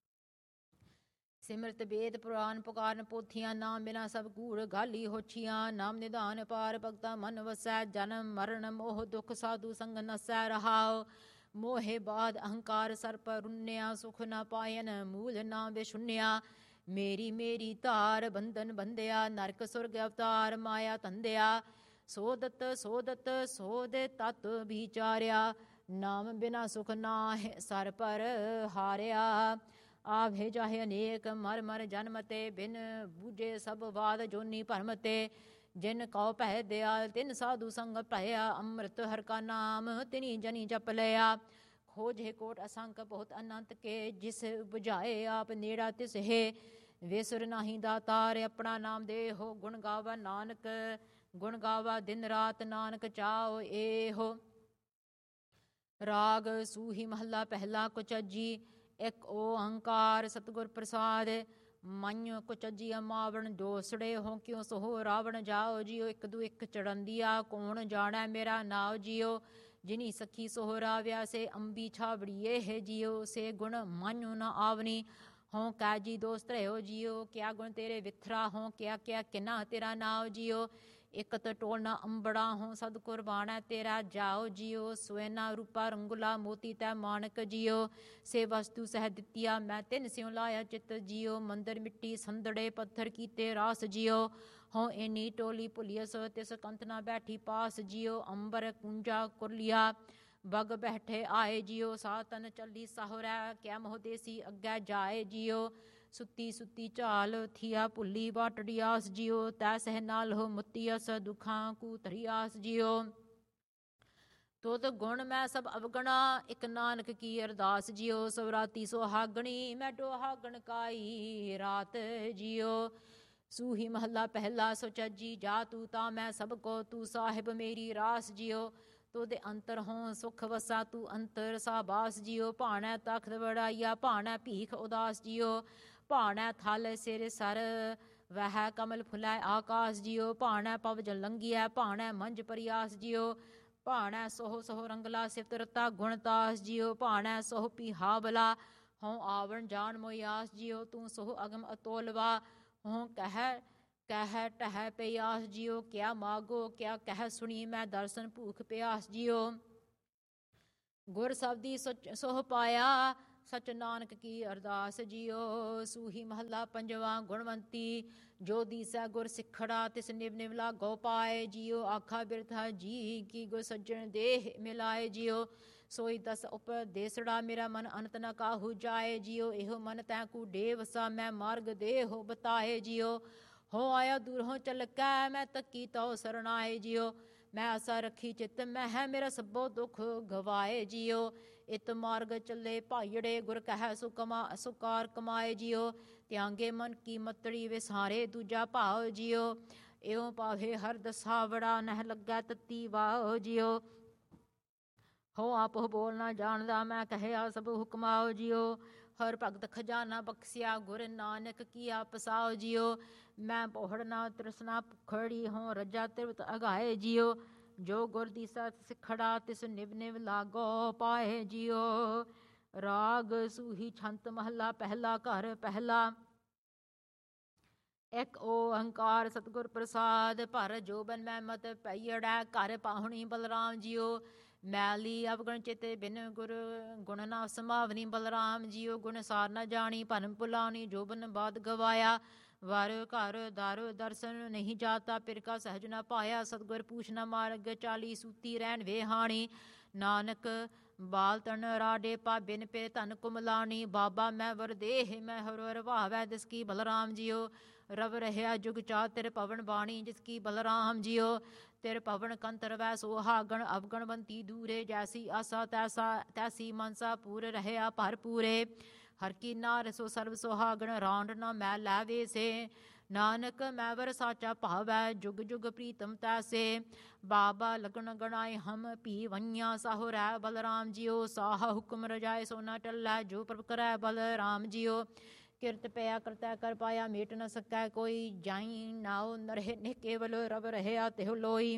ਸਿਮਰਤ ਵੇਦ ਪੁਰਾਨ ਪੁਕਾਰਨ ਪੋਥੀਆਂ, ਨਾਮ ਬਿਨਾ ਸਭ ਕੂੜ ਗਾਲੀ ਹੋਛੀਆਂ, ਨਾਮ ਨਿਧਾਨ ਪਾਰ ਭਗਤਾ ਮਨ ਵਸੈ, ਜਨਮ ਮਰਨ ਮੋਹ ਦੁਖ ਸਾਧੂ ਸੰਗ ਨਸੈ ਰਹਾਓ, ਮੋਹੇ ਬਾਦ ਅਹੰਕਾਰ ਸਰਪ ਰੁੰਨਿਆ, ਸੁਖ ਨਾ ਪਾਇਨ ਮੂਲ ਨਾ ਵਿਸ਼ੁੰਨਿਆ, ਮੇਰੀ ਧਾਰ ਬੰਧਨ ਬੰਧਿਆ, ਨਰਕ ਸੁਰਗ ਅਵਤਾਰ ਮਾਇਆ ਧੰਦਿਆ, ਸੋਦਤ ਸੋ ਦੇ ਤਤ ਵਿਚਾਰਿਆ, ਨਾਮ ਬਿਨਾ ਸੁਖ ਨਾਹਿ ਸਰ ਪਰ ਹਾਰਿਆ, ਆਵੇ ਜਾਹੇ ਅਨੇਕ ਮਰ ਜਨਮ ਤੇ, ਬਿਨ ਬੂਝੇ ਸਭ ਬਾਦ ਜੋਨੀ ਭਰਮ ਤੇ, ਜਿਨ ਕਉ ਪਹਿ ਦਿਆਲ ਤਿਨ ਸਾਧੂ ਸੰਗ ਭਇਆ, ਅੰਮ੍ਰਿਤ ਹਰ ਕਾ ਨਾਮ ਤਿਨੀ ਜਨੀ ਜਪ ਲਿਆ, ਖੋਜੇ ਕੋਟ ਅਸੰਖ ਬਹੁਤ ਅਨੰਤ ਕੇ, ਜਿਸ ਬੁਝਾਏ ਆਪ ਨੇੜਾ ਤਿਸ ਹੈ, ਵੇਸੁਰ ਨਾਹੀ ਦਾਤਾਰ ਆਪਣਾ ਨਾਮ ਦੇਹੋ, ਗੁਣ ਗਾਵਾ ਨਾਨਕ ਗੁਣ ਗਾਵਾ ਦਿਨ ਰਾਤ, ਨਾਨਕ ਚਾਓ ਇਹੋ। ਰਾਗ ਸੂਹੀ ਮਹੱਲਾ ਪਹਿਲਾ। ਕੁਚਜੀ ਇੱਕ ਓੰਕਾਰ ਸਤਿਗੁਰ ਪ੍ਰਸਾਦ, ਮਨਿ ਕੁਚਜੀ ਮਾਵਣ ਦੋਸੜੇ ਹੋ, ਕਿਉ ਸੋ ਰਾਵਣ ਜਾਓ ਜਿਉ, ਇੱਕ ਦੂ ਇੱਕ ਚੜੰਦੀਆ, ਕੌਣ ਜਾਣੈ ਮੇਰਾ ਨਾਉ ਜਿਉ, ਜਿਨੀ ਸਖੀ ਸੋਹਰਾ ਵਿਆਸੇ, ਅੰਬੀ ਛਾਵੜੀਏ ਹੈ ਜਿਉ, ਸੇ ਗੁਣ ਮਨਿ ਨ ਆਵਨੀ, ਹੋਂ ਕੈ ਜੀ ਦੋਸਤ ਰਹਿਓ ਜਿਉ, ਕਿਆ ਗੁਣ ਤੇਰੇ ਵਿਥਰਾ ਹੋਂ, ਕਿਆ ਕਿਨਾ ਤੇਰਾ ਨਾਉ ਜਿਉ, ਇਕਤ ਟੋਲਣਾ ਅੰਬੜਾ ਹੋਂ, ਸਦ ਕੁਰਬਾਨੈ ਤੇਰਾ ਜਾਓ ਜਿਉ, ਸੁਐਨਾ ਰੂਪਾ ਰੰਗੁਲਾ ਮੋਤੀ ਤੈ ਮਾਣਕ ਜਿਉ, ਸੇ ਵਸਤੂ ਸਹਿ ਦਿੱਤੀਆ ਮੈਂ ਤਿਨ ਸਿਉ ਲਾਇਆ ਚਿੱਤ ਜਿਉ, ਮੰਦਰ ਮਿੱਟੀ ਸੰਦੜੇ ਪੱਥਰ ਕੀਤੇ ਰਾਸ ਜਿਉ, ਹੋਂ ਏਨੀ ਟੋਲੀ ਭੁਲੀਅਸ ਤਿਸ ਕੰਤ ਨਾ ਬੈਠੀ ਪਾਸ ਜਿਉ ਅੰਬਰ ਕੁੰਜਾ ਕੁਰਲੀਆ ਬਗ ਬੈਠੇ ਆਏ ਜਿਉ ਸਾ ਤਨ ਚੱਲੀ ਸਾਹੁਰੈ ਕਿਆ ਮੋਹ ਦੇਸੀ ਅੱਗੇ ਜਾਏ ਜਿਉ ਸੁੱਤੀ ਸੁੱਤੀ ਝਾਲ ਥੀਆ ਭੁੱਲੀ ਬਾਟੜੀ ਆਸ ਜਿਉ ਤੈ ਸਹਿ ਨਾਲ ਹੋ ਮੁੱਤੀਅਸ ਦੁਖਾਂ ਕੂ ਧਰੀਆਸ ਜਿਉ ਤੁਧ ਗੁਣ ਮੈਂ ਸਭ ਅਵਗਣਾ ਇੱਕ ਨਾਨਕ ਕੀ ਅਰਦਾਸ ਜਿਉ ਸਵਰਾਤੀ ਸੁਹਾਗਣੀ ਮੈਂ ਡੋਹਾਗਣ ਕਾਈ ਰਾਤ ਜਿਉ ਸੂਹੀ ਮਹੱਲਾ ਪਹਿਲਾ ਸੁਚੱਜੀ ਜਾ ਤੂੰ ਤਾਂ ਮੈਂ ਸਭ ਕੋ ਤੂੰ ਸਾਹਿਬ ਮੇਰੀ ਰਾਸ ਜਿਉ ਤੁਧ ਅੰਤਰ ਹੋਂ ਸੁਖ ਵਸਾ ਤੂੰ ਅੰਤਰ ਸਾਬਾਸ ਜਿਉ ਭਾਣੈ ਤਖਤ ਵੜਾਈਆ ਭਾਣੈ ਭੀਖ ਉਦਾਸ ਜਿਉ ਭਾਣੈ ਥਲ ਸਿਰ ਸਰ ਵਹਿ ਕਮਲ ਫੁਲਾਇ ਆਕਾਸ ਜਿਉ ਭਾਣੈ ਪਵ ਜਲ ਲੰਘੀਐ ਭਾਣੈ ਮੰਝ ਪਰਿਆਸ ਜਿਉ ਭਾਣੈ ਸੋਹ ਸੋਹ ਰੰਗਲਾ ਸਿਫਤ ਰਤਾ ਗੁਣਤਾਸ ਜਿਉ ਭਾਣੈ ਸੋਹ ਪਿਹਾਵਲਾ ਹੋਂ ਆਵਣ ਜਾਣ ਮੋਇਆਸ ਜਿਉ ਤੂੰ ਸੋਹ ਅਗਮ ਅਤੋਲਵਾ ਹੋਂ ਕਹਿ ਟਹਿ ਪਿਆਸ ਜਿਉ ਕਿਆ ਮਾਗੋ ਕਿਆ ਕਹਿ ਸੁਣੀ ਮੈਂ ਦਰਸ਼ਨ ਭੂਖ ਪਿਆਸ ਜਿਉ ਗੁਰ ਸਬਦੀ ਸੋਹ ਪਾਇਆ ਸਚ ਨਾਨਕ ਕੀ ਅਰਦਾਸ ਜਿਉ ਸੂਹੀ ਮਹੱਲਾ ਪੰਜਵਾ ਗੁਣਵੰਤੀ ਜੋ ਦੀਸੈ ਗੁਰ ਸਿੱਖੜਾ ਤਿਸ ਨਿਵ ਨਿਵ ਲਾਗੋ ਪਾਏ ਜਿਉ ਆਖਾ ਬਿਰਥਾ ਜੀ ਕੀ ਗੁਰ ਸੱਜਣ ਦੇਹ ਮਿਲਾਏ ਜਿਉ ਸੋਈ ਦਸ ਉਪਦੇਸੜਾ ਮੇਰਾ ਮਨ ਅੰਤ ਨ ਕਾਹੂ ਜਾਏ ਜਿਉ ਇਹੋ ਮਨ ਤੈ ਕੂ ਡੇਵਸਾ ਮੈਂ ਮਾਰਗ ਦੇਹੋ ਬਤਾਏ ਜਿਉ ਹੋ ਆਇਆ ਦੂਰੋਂ ਚਲਕੈ ਮੈਂ ਤੱਕੀ ਤਉ ਸਰਣਾਏ ਜਿਉ ਮੈਂ ਆਸਾ ਰੱਖੀ ਚਿੱਤ ਮਹਿ ਮੇਰਾ ਸਭੋ ਦੁੱਖ ਗਵਾਏ ਜਿਉ ਇਤ ਮਾਰਗ ਚੱਲੇ ਭਾਈੜੇ ਗੁਰ ਕਹਿ ਸੁਕਾਰ ਕਮਾਏ ਜਿਉ ਤਿਆਂਗੇ ਮਨ ਕੀ ਮਤੜੀ ਵਿਸਾਰੇ ਦੂਜਾ ਭਾਉ ਜਿਉ ਇਉ ਪਾਵੇ ਹਰ ਦਸਾਵੜਾ ਨਹਿ ਲੱਗੈ ਤਤੀ ਵਾਓ ਜਿਉ ਹੋ ਆਪੋ ਬੋਲ ਨਾ ਜਾਣਦਾ ਮੈਂ ਕਹਿਆ ਸਭ ਹੁਕਮਾਓ ਜਿਉ ਹਰ ਭਗਤ ਖਜ਼ਾਨਾ ਬਖਸ਼ਿਆ ਗੁਰ ਨਾਨਕ ਕੀ ਆਪਸਾਓ ਜਿਉ ਮੈਂ ਪੋਹੜ ਨਾ ਤ੍ਰਿਸ਼ਨਾ ਭੁਖੜੀ ਹੋਂ ਰੱਜਾ ਤਿਰਵਤ ਅਗਾਏ ਜਿਉ ਜੋ ਗੁਰ ਦੀਸਾ ਸਿੱਖੜਾ ਤਿਸ ਨਿਵ ਨਿਵ ਲਾਗੋ ਪਾਏ ਜਿਉ ਰਾਗ ਸੂਹੀ ਛੰਤ ਮਹੱਲਾ ਪਹਿਲਾ ਘਰ ਪਹਿਲਾ ਇੱਕ ਓੰਕਾਰ ਸਤਿਗੁਰ ਪ੍ਰਸਾਦ ਭਰ ਜੋਬਨ ਮਹਿਮਤ ਪਈੜੈ ਘਰ ਪਾਹੁਣੀ ਬਲਰਾਮ ਜਿਉ ਮੈਲੀ ਅਵਗਣ ਚਿਤੇ ਬਿਨ ਗੁਰ ਗੁਣ ਨਾ ਸਮਾਵਨੀ ਬਲਰਾਮ ਜਿਉ ਗੁਣ ਸਾਰ ਨਾ ਜਾਣੀ ਭਰਮ ਭੁਲਾਣੀ ਜੋਬਨ ਬਾਦ ਗਵਾਇਆ ਵਰ ਘਰ ਦਰ ਦਰਸ਼ਨ ਨਹੀਂ ਜਾਤਾ ਪਿਰ ਕਾ ਸਹਿਜ ਨਾ ਪਾਇਆ ਸਤਿਗੁਰ ਪੂਛ ਨਾ ਮਾਰਗ ਚਾਲੀ ਸੂਤੀ ਰਹਿਣ ਵੇਹਾਣੀ ਨਾਨਕ ਬਾਲ ਤਨ ਰਾਡੇ ਪਾ ਬਿਨ ਪੇ ਧਨ ਕੁਮਲਾਣੀ ਬਾਬਾ ਮੈਂ ਵਰਦੇਹ ਮੈਂ ਹਰ ਭਾਵੈ ਜਿਸ ਕੀ ਬਲਰਾਮ ਜਿਉ ਰਵ ਰਹਿਆ ਜੁਗ ਚਾ ਤਿਰ ਪਵਨ ਬਾਣੀ ਜਿਸ ਕੀ ਬਲਰਾਮ ਜਿਉ ਤਿਰ ਪਵਨ ਕੰਤਰ ਵੈ ਸੋਹਾਗਣ ਅਵਗਣਵੰਤੀ ਦੂਰੇ ਜੈਸੀ ਆਸਾ ਤੈਸੀ ਮਨਸਾ ਪੂਰ ਰਹਿਆ ਭਰ ਪੂਰੇ ਹਰ ਕੀ ਨਾਰ ਸੋ ਸਰਬ ਸੁਹਾਗਣ ਰਾਂਡ ਨਾ ਮੈਂ ਲੈ ਵੇਸੇ ਨਾਨਕ ਮੈਂ ਵਰ ਸਾਚਾ ਭਾਵੈ ਜੁਗ ਜੁਗ ਪ੍ਰੀਤਮ ਤੈਸੇ ਬਾਬਾ ਲਗਨ ਗਣਾਏ ਹਮ ਭੀ ਵਈਆਂ ਸਾਹੋ ਰਹਿ ਬਲਰਾਮ ਜਿਉ ਸਾਹ ਹੁਕਮ ਰਜਾਏ ਸੋ ਨਾ ਟੱਲੈ ਜੋ ਪ੍ਰਭ ਕਰੈ ਬਲਰਾਮ ਜਿਉ ਕਿਰਤ ਪਿਆ ਕਰਤੈ ਕਰ ਪਾਇਆ ਮੇਟ ਨ ਸਕੈ ਕੋਈ ਜਾਈ ਨਾਉ ਨਰਹਿ ਨੇ ਕੇਵਲ ਰਵ ਰਹਿਆ ਤਿਹੁ ਲੋਈ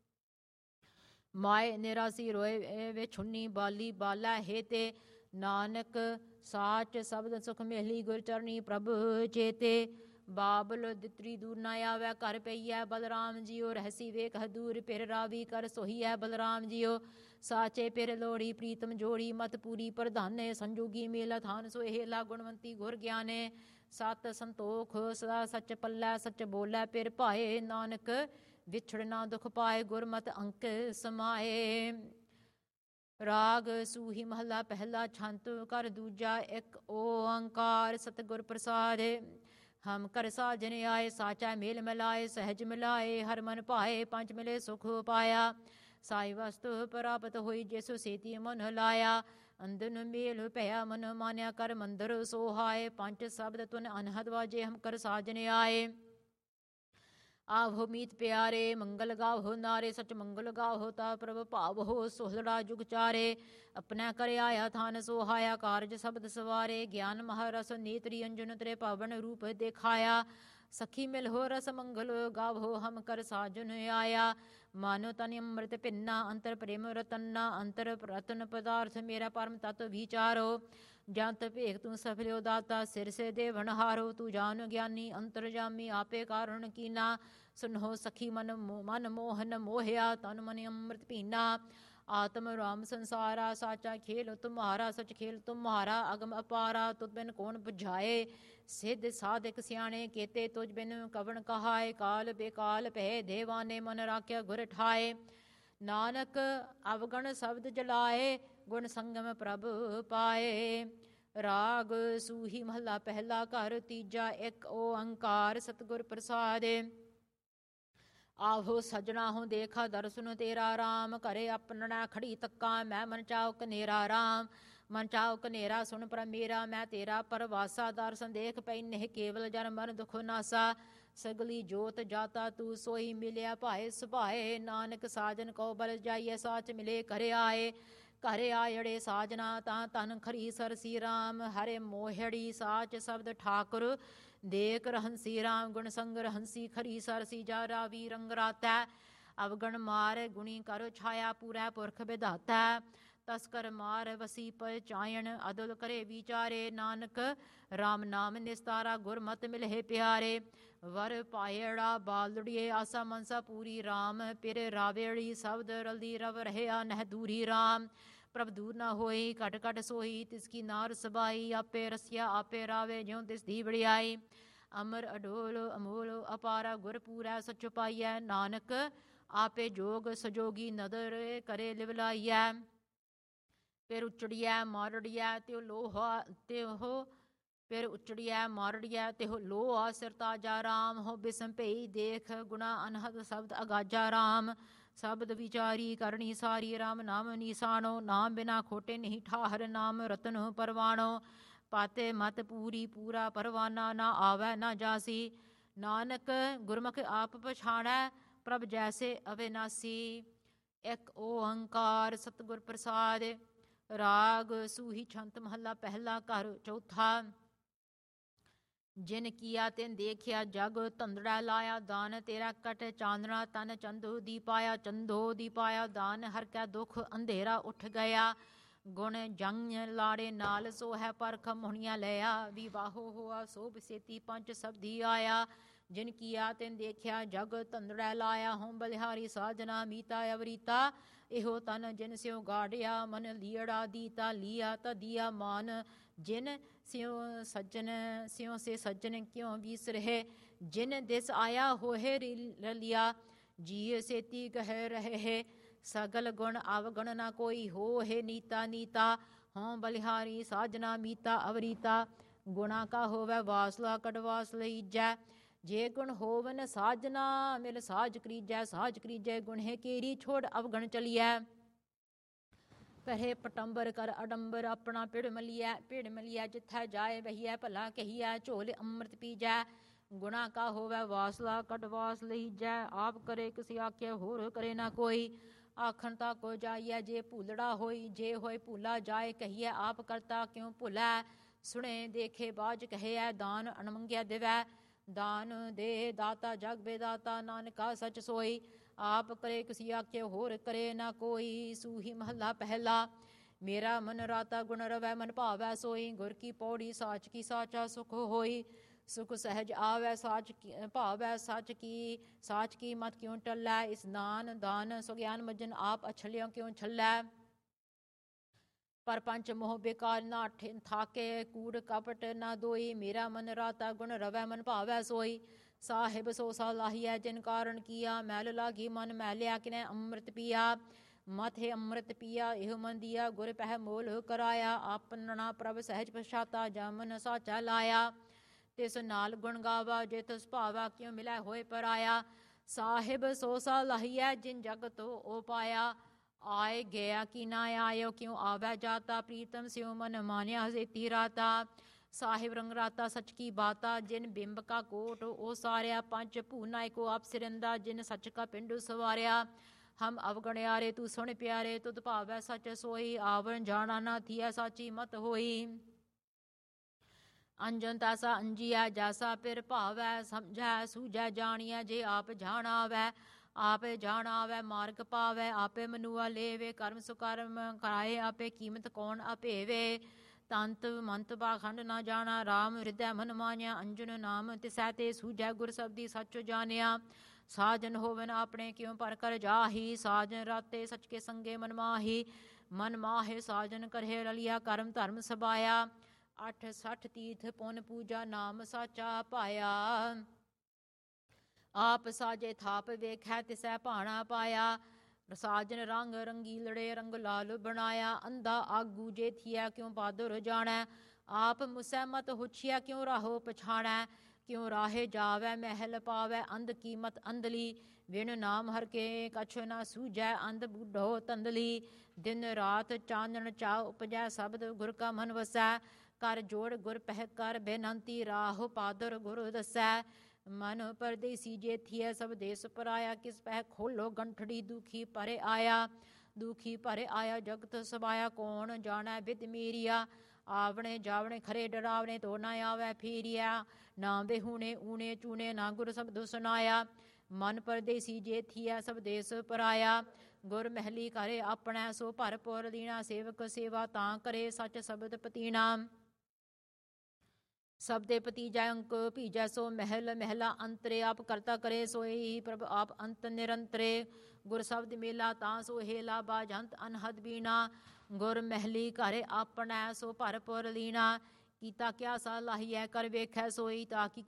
ਮਾਏ ਨਿਰਾਸੀ ਰੋਏ ਵੇ ਛੁੰਨੀ ਬਾਲੀ ਬਾਲਾ ਹੈ ਤੇ ਨਾਨਕ ਸਾਚ ਸ਼ਬਦ ਸੁਖ ਮਿਲੀ ਗੁਰ ਚਰਨੀ ਪ੍ਰਭ ਚੇਤੇ ਬਾਬਲ ਦਿੱਤਰੀ ਦੂਰ ਨਾ ਆਵੈ ਘਰ ਪਈਐ ਬਲਰਾਮ ਜਿਉ ਰਹਿਸੀ ਵੇਖ ਦੂਰ ਪਿਰ ਰਾਵੀ ਕਰ ਸੋਹੀਐ ਬਲਰਾਮ ਜਿਉ ਸਾਚੇ ਪਿਰ ਲੋੜੀ ਪ੍ਰੀਤਮ ਜੋੜੀ ਮਤ ਪੂਰੀ ਪ੍ਰਧਾਨੇ ਸੰਜੋਗੀ ਮੇਲਾ ਥਾਨ ਸੋਹੇਲਾ ਗੁਣਵੰਤੀ ਗੁਰ ਗਿਆਨੇ ਸਤ ਸੰਤੋਖ ਸਦਾ ਸੱਚ ਪੱਲੇ ਸੱਚ ਬੋਲੇ ਪਿਰ ਭਾਏ ਨਾਨਕ ਵਿਛੜਨਾ ਦੁਖ ਪਾਏ ਗੁਰਮਤਿ ਅੰਕ ਸਮਾਏ ਰਾਗ ਸੂਹੀ ਮਹੱਲਾ ਪਹਿਲਾ ਛੰਤ ਘਰ ਦੂਜਾ ਇੱਕ ਓੰਕਾਰ ਸਤਿਗੁਰ ਪ੍ਰਸਾਦ ਹਮ ਕਰ ਸਾਜਨ ਆਏ ਸਾਚਾ ਮੇਲ ਮਿਲਾਏ ਸਹਿਜ ਮਿਲਾਏ ਹਰ ਮਨ ਭਾਏ ਪੰਜ ਮਿਲੇ ਸੁਖ ਪਾਇਆ ਸਾਈ ਵਸਤੂ ਪ੍ਰਾਪਤ ਹੋਈ ਜਿਸ ਸੇਤੀ ਮਨ ਲਾਇਆ ਅੰਦਨ ਮੇਲ ਭਇਆ ਮਨ ਮਾਨਿਆ ਕਰ ਮੰਦਰ ਸੋਹਾਏ ਪੰਜ ਸ਼ਬਦ ਤੁਨ ਅਨਹਦ ਵਾਜੇ ਹਮ ਕਰ ਸਾਜਨ ਆਏ ਆਵੋ ਮੀਤ ਪਿਆਰੇ ਮੰਗਲ ਗਾਵੋ ਨਾਰੇ ਸਚ ਮੰਗਲ ਗਾਵੋ ਤਾ ਪ੍ਰਭ ਭਾਵੋ ਸੋਹਲੜਾ ਜੁਗ ਚਾਰੇ ਆਪਣਾ ਕਰ ਆਇਆ ਥਾਨ ਸੋਹਾਇਆ ਕਾਰਜ ਸ਼ਬਦ ਸਵਾਰੇ ਗਿਆਨ ਮਹਾਰਸ ਨੇਤਰੀ ਅੰਜਨ ਤੇਰੇ ਪਾਵਨ ਰੂਪ ਦੇਖਾਇਆ ਸਖੀ ਮਿਲ ਹੋ ਰਸ ਮੰਗਲ ਗਾਵੋ ਹਮ ਕਰ ਸਾਜਨ ਆਇਆ ਮਾਨੋ ਤਨ ਅੰਮ੍ਰਿਤ ਪਿੰਨਾ ਅੰਤਰ ਪ੍ਰੇਮ ਰਤਨਾ ਅੰਤਰ ਰਤਨ ਪਦਾਰਥ ਮੇਰਾ ਪਰਮ ਤਤ ਵਿਚਾਰੋ ਜੰਤ ਭੇਖ ਤੂੰ ਸਫਲਿਓ ਦਾਤਾ ਸਿਰ ਸੇ ਦੇਵਨ ਹਾਰੋ ਤੂੰ ਜਾਨ ਗਿਆਨੀ ਅੰਤਰਜਾਮੀ ਆਪੇ ਕਾਰਣ ਕੀਨਾ ਸੁਨੋ ਸਖੀ ਮਨ ਮੋਹਨ ਮੋਹਿਆ ਤਨ ਮਨ ਅੰਮ੍ਰਿਤ ਪੀਨਾ आत्म राम संसारा साचा खेल तुम्हारा सच खेल तुम्हारा अगम अपारा तुझ बिन कौन बुझाए सिद्ध साधिक सियाणे केते तुझ बिन कवन कहाए काल बेकाल भय देवाने मन राख्या गुर ठाए नानक अवगण शब्द जलाए गुण संगम प्रभ पाए। राग सूही महला पहला घर तीजा एक ओंकार सतगुर प्रसाद। आहो सजना हो देखा दर्शन तेरा राम करे अपना खड़ी तक्का मैं मन चाओ कनेरा राम मन चाओ कनेरा सुन पर मेरा मैं तेरा परवासा दर्शन देख पैने केवल जन मन दुख नासा सगली जोत जाता तू सोई मिलिया भाए सुभाए नानक साजन को बल जाइए साच मिले करे आए घरे आयड़े साजना ता तन खरी सरसी राम हरे मोहड़ी साच शब्द ठाकुर देख रहंसी राम गुण संग रहंसी खरी सरसी जा रावी रंग राता अवगण मार गुणी करो छाया पूरा पुरख विधाता तस्कर मार वसी पर चायन अदल करे विचारे नानक राम नाम निस्तारा गुरमत मिले प्यारे वर पायड़ा बालड़िए आसा मनसा पूरी राम पिर रावेड़ी शब्द रल्दी रव रहे नह दूरी राम प्रभ दूर न होई घट घट सोई तिसकी नार सबाई आपे रसिया आपे रावे ज्यों तिस दी बड़ियाई अमर अडोल अमोल अपारा गुर पूरा सच पाइया नानक आपे जोग सजोगी नदर करे लिवलाइया फिर उचड़िया मारड़िया त्यो लोहा त्यो फिर उचड़िया मारड़िया त्यो लोहा सिर ताजा राम हो बिसम भई देख गुणा अनहद शब्द अगाजा राम शब्द विचारी करनी सारी राम नाम निशानो नाम बिना खोटे नहीं ठाहर नाम रतन परवाणो पाते मत पूरी पूरा परवाना ना आवे ना जासी नानक गुरमुख आप पछाणै प्रभ जैसे अविनासी। एक ओंकार सतगुर प्रसाद। राग सूही छंत महला पहला घर चौथा। जिन किया तिन देखिया जग धंधड़ा लाया दान तेरा कट चांदना तन चंदो दी पाया चंदो दी पाया दान हर कै दुख अंधेरा उठ गया गुण जंग लाड़े नाल सो है परख मुहणिया लिया विवाहो होआ सो बसेती पंच सबदी आया जिन किया तिन देखिया जग धंधड़ा लाया हों बलिहारी साजना मीता अवरीता इहो तन जिन स्यों गाड़िया मन लियड़ा दीता लिया त दिया मान जिन स्यों सज्जन स्यों से सज्जन क्यों बीस रहे जिन दिस आया होहे रलिया जिय सेती कह रहे है सगल गुण अवगुण न कोई हो है नीता नीता हों बलिहारी साजना मीता अवरीता गुणा का होवे वासला कटवास लईजै जे गुण होवन साजना मिल साज करीजै गुण है केरी छोड़ अवगण चलिए पहरे पटंबर कर अडंबर अपना पिड़ मलिया जिथै जाए वहिया भला कहिया झोल अमृत पीजै गुणा का होवे वासला कटवास लईजै आप करे किसी आख्या होर करे ना कोई आखन ता को जाइए जे भूलड़ा होई जे होए भूला जाए कहिए आप करता क्यों भुलै सुने देखे बाज कहे दान अनमंग्या दिवै दान दे दाता जग बेदाता नानका सच सोई आप करे किसी आखे होर करे ना कोई सूही महला पहला मेरा मन राता गुण रवै मन भावै सोई गुर की पौड़ी साच की साचा सुख होई सुख सहज आवै साच भावै साच की मत क्यों टल्लै इस दान सुज्ञान मजन आप अछलियों क्यों छल्लै पर पंच मोह बेकार ना थाके कूड़ कपट ना दोई मेरा मन राता गुण रवै मन भावै सोई साहिब सो सालाहिया जिन कारण किया मैल लागी मन मैलिया किने अमृत पिया मत है अमृत पिया एह मन दिया गुर पह मोल कराया अपना प्रभ सहज पछाता जमन साचा लाया तिस नाल गुण गावा जे तिस भावा क्यों मिलै होए पराया साहिब सो सालाहिया जिन जग तो ओ पाया आए गया कि ना आयो क्यों आवे जाता प्रीतम स्यों मन मान्या हजेती राता साहिब रंग राता सच की बाता जिन बिंब का कोट ओ सारिया पंच भूनाय को आप सिरंदा जिन सच का पिंडु सवारिया हम अवगणयारे तू सुन प्यारे तुद भावै सच सोई आवण जाना ना थिया साची मत होई अंजन तासा अंजिया जैसा पिर भावै समझै सूझै जानिया जे आप जानावै आपे जान आवे मार्ग पावे आपे मनुआ लेवे कर्म सुकर्म कराए आपे कीमत कौन अपेवे तंत मंत पाखंड ना जाना राम हृदय मन मान्या अंजन नाम तिसै ते सूझै गुर शब्दी सच जानिया ਸਾਜਨ ਹੋਵਨ ਆਪਣੇ ਕਿਉ ਪਰ ਕਰ ਜਾਹੀ। ਸਾਜਨ ਰਾਤੇ ਸਚ ਕੇ ਸੰਗੇ ਮਨ ਮਾਹੀ। ਮਨ ਮਾਹੇ ਸਾਜਨ ਕਰਹਿ ਰਲਿਆ ਕਰਮ ਧਰਮ ਸਬਾਇਆ। 68 ਤੀਰਥ ਪੁਨ ਪੂਜਾ ਨਾਮ ਸਾਚਾ ਪਾਇਆ। ਆਪ ਸਾਜੇ ਥਾਪ ਵੇਖੈ ਤਿਸੈ ਭਾਣਾ ਪਾਇਆ। ਸਾਜਨ ਰੰਗ ਰੰਗੀਲੜੇ ਰੰਗ ਲਾਲ ਬਣਾਇਆ। ਅੰਧਾ ਆਗੂ ਜੇ ਥੀਆ ਕਿਉ ਬਹਾਦਰ ਜਾਣੈ। ਆਪ ਮੁਸੈ ਮਤ ਹੁਛਿਆ ਕਿਉ ਰਾਹੋ ਪਛਾਣੈ। ਕਿਉ ਰਾਹੇ ਜਾਵੈ ਮਹਿਲ ਪਾਵੈ ਅੰਧ ਕੀਮਤ ਅੰਧਲੀ। ਵਿਣ ਨਾਮ ਹਰ ਕੇ ਕਛ ਨਾ ਸੂਝੈ ਅੰਧ ਬੁੱਢੋ ਤੰਦਲੀ। ਦਿਨ ਰਾਤ ਚਾਨਣ ਚਾ ਉਪਜੈ ਸ਼ਬਦ ਗੁਰ ਕਾ ਮਨ ਵਸੈ। ਕਰ ਜੋੜ ਗੁਰ ਪਹਿ ਕਰ ਬੇਨੰਤੀ ਰਾਹੁ ਪਾਦਰ ਗੁਰ ਦਸੈ। ਮਨ ਪਰਦੇਸੀ ਜੇ ਥੀਐ ਸਭ ਦੇਸ ਪਰਾਇਆ। ਕਿਸ ਪਹਿ ਖੋਲੋ ਗੰਠੜੀ ਦੁਖੀ ਭਰੇ ਆਇਆ। ਦੁਖੀ ਭਰੇ ਆਇਆ ਜਗਤ ਸਬਾਇਆ। ਕੌਣ ਜਾਣੈ ਬਿਦ ਮੀਰਿਆ। ਆਵਣੇ ਜਾਵਣੇ ਖਰੇ ਡਰਾਵਣੇ ਤੋ ਨਾ ਆਵੈ ਫੀਰਿਆ। ਨਾ ਬੇਹੂਣੇ ਊਣੇ ਚੂਣੇ ਨਾ ਗੁਰ ਸ਼ਬਦ ਸੁਨਾਇਆ। ਮਨ ਪਰਦੇਸੀ ਜੇ ਥੀਐ ਸਭ ਦੇਸ ਪਰਾਇਆ। ਗੁਰ ਮਹਿਲੀ ਕਰੇ ਆਪਣੈ ਸੋ ਭਰ ਪੁਰ ਲੀਣਾ। ਸੇਵਕ ਸੇਵਾ ਤਾਂ ਕਰੇ ਸੱਚ ਸ਼ਬਦ ਪਤੀਣਾ। ਸਭ ਦੇ ਭਤੀਜਾ ਅੰਕ ਭੀਜੈ ਸੋ ਮਹਿਲ ਮਹਿਲਾ ਅੰਤਰੇ। ਆਪ ਕਰਤਾ ਕਰੇ ਸੋਈ ਪ੍ਰਭ ਆਪ ਅੰਤ ਨਿਰੰਤਰੇ। ਗੁਰ ਸ਼ਬਦ ਮੇਲਾ ਤਾਂ ਸੋ ਹੇਲਾ ਬਾਜੰਤ ਅਨਹਦ ਬੀਣਾ। ਗੁਰ ਮਹਿਲੀ ਘਰੇ ਆਪਣੈ ਸੋ ਭਰ ਪੁਰ ਲੀਣਾ। ਕੀਤਾ ਕਿਆ ਸਾ ਲਾਹੀਐ ਕਰ ਵੇਖੈ ਸੋਈ। ਤਾਂ ਕੀ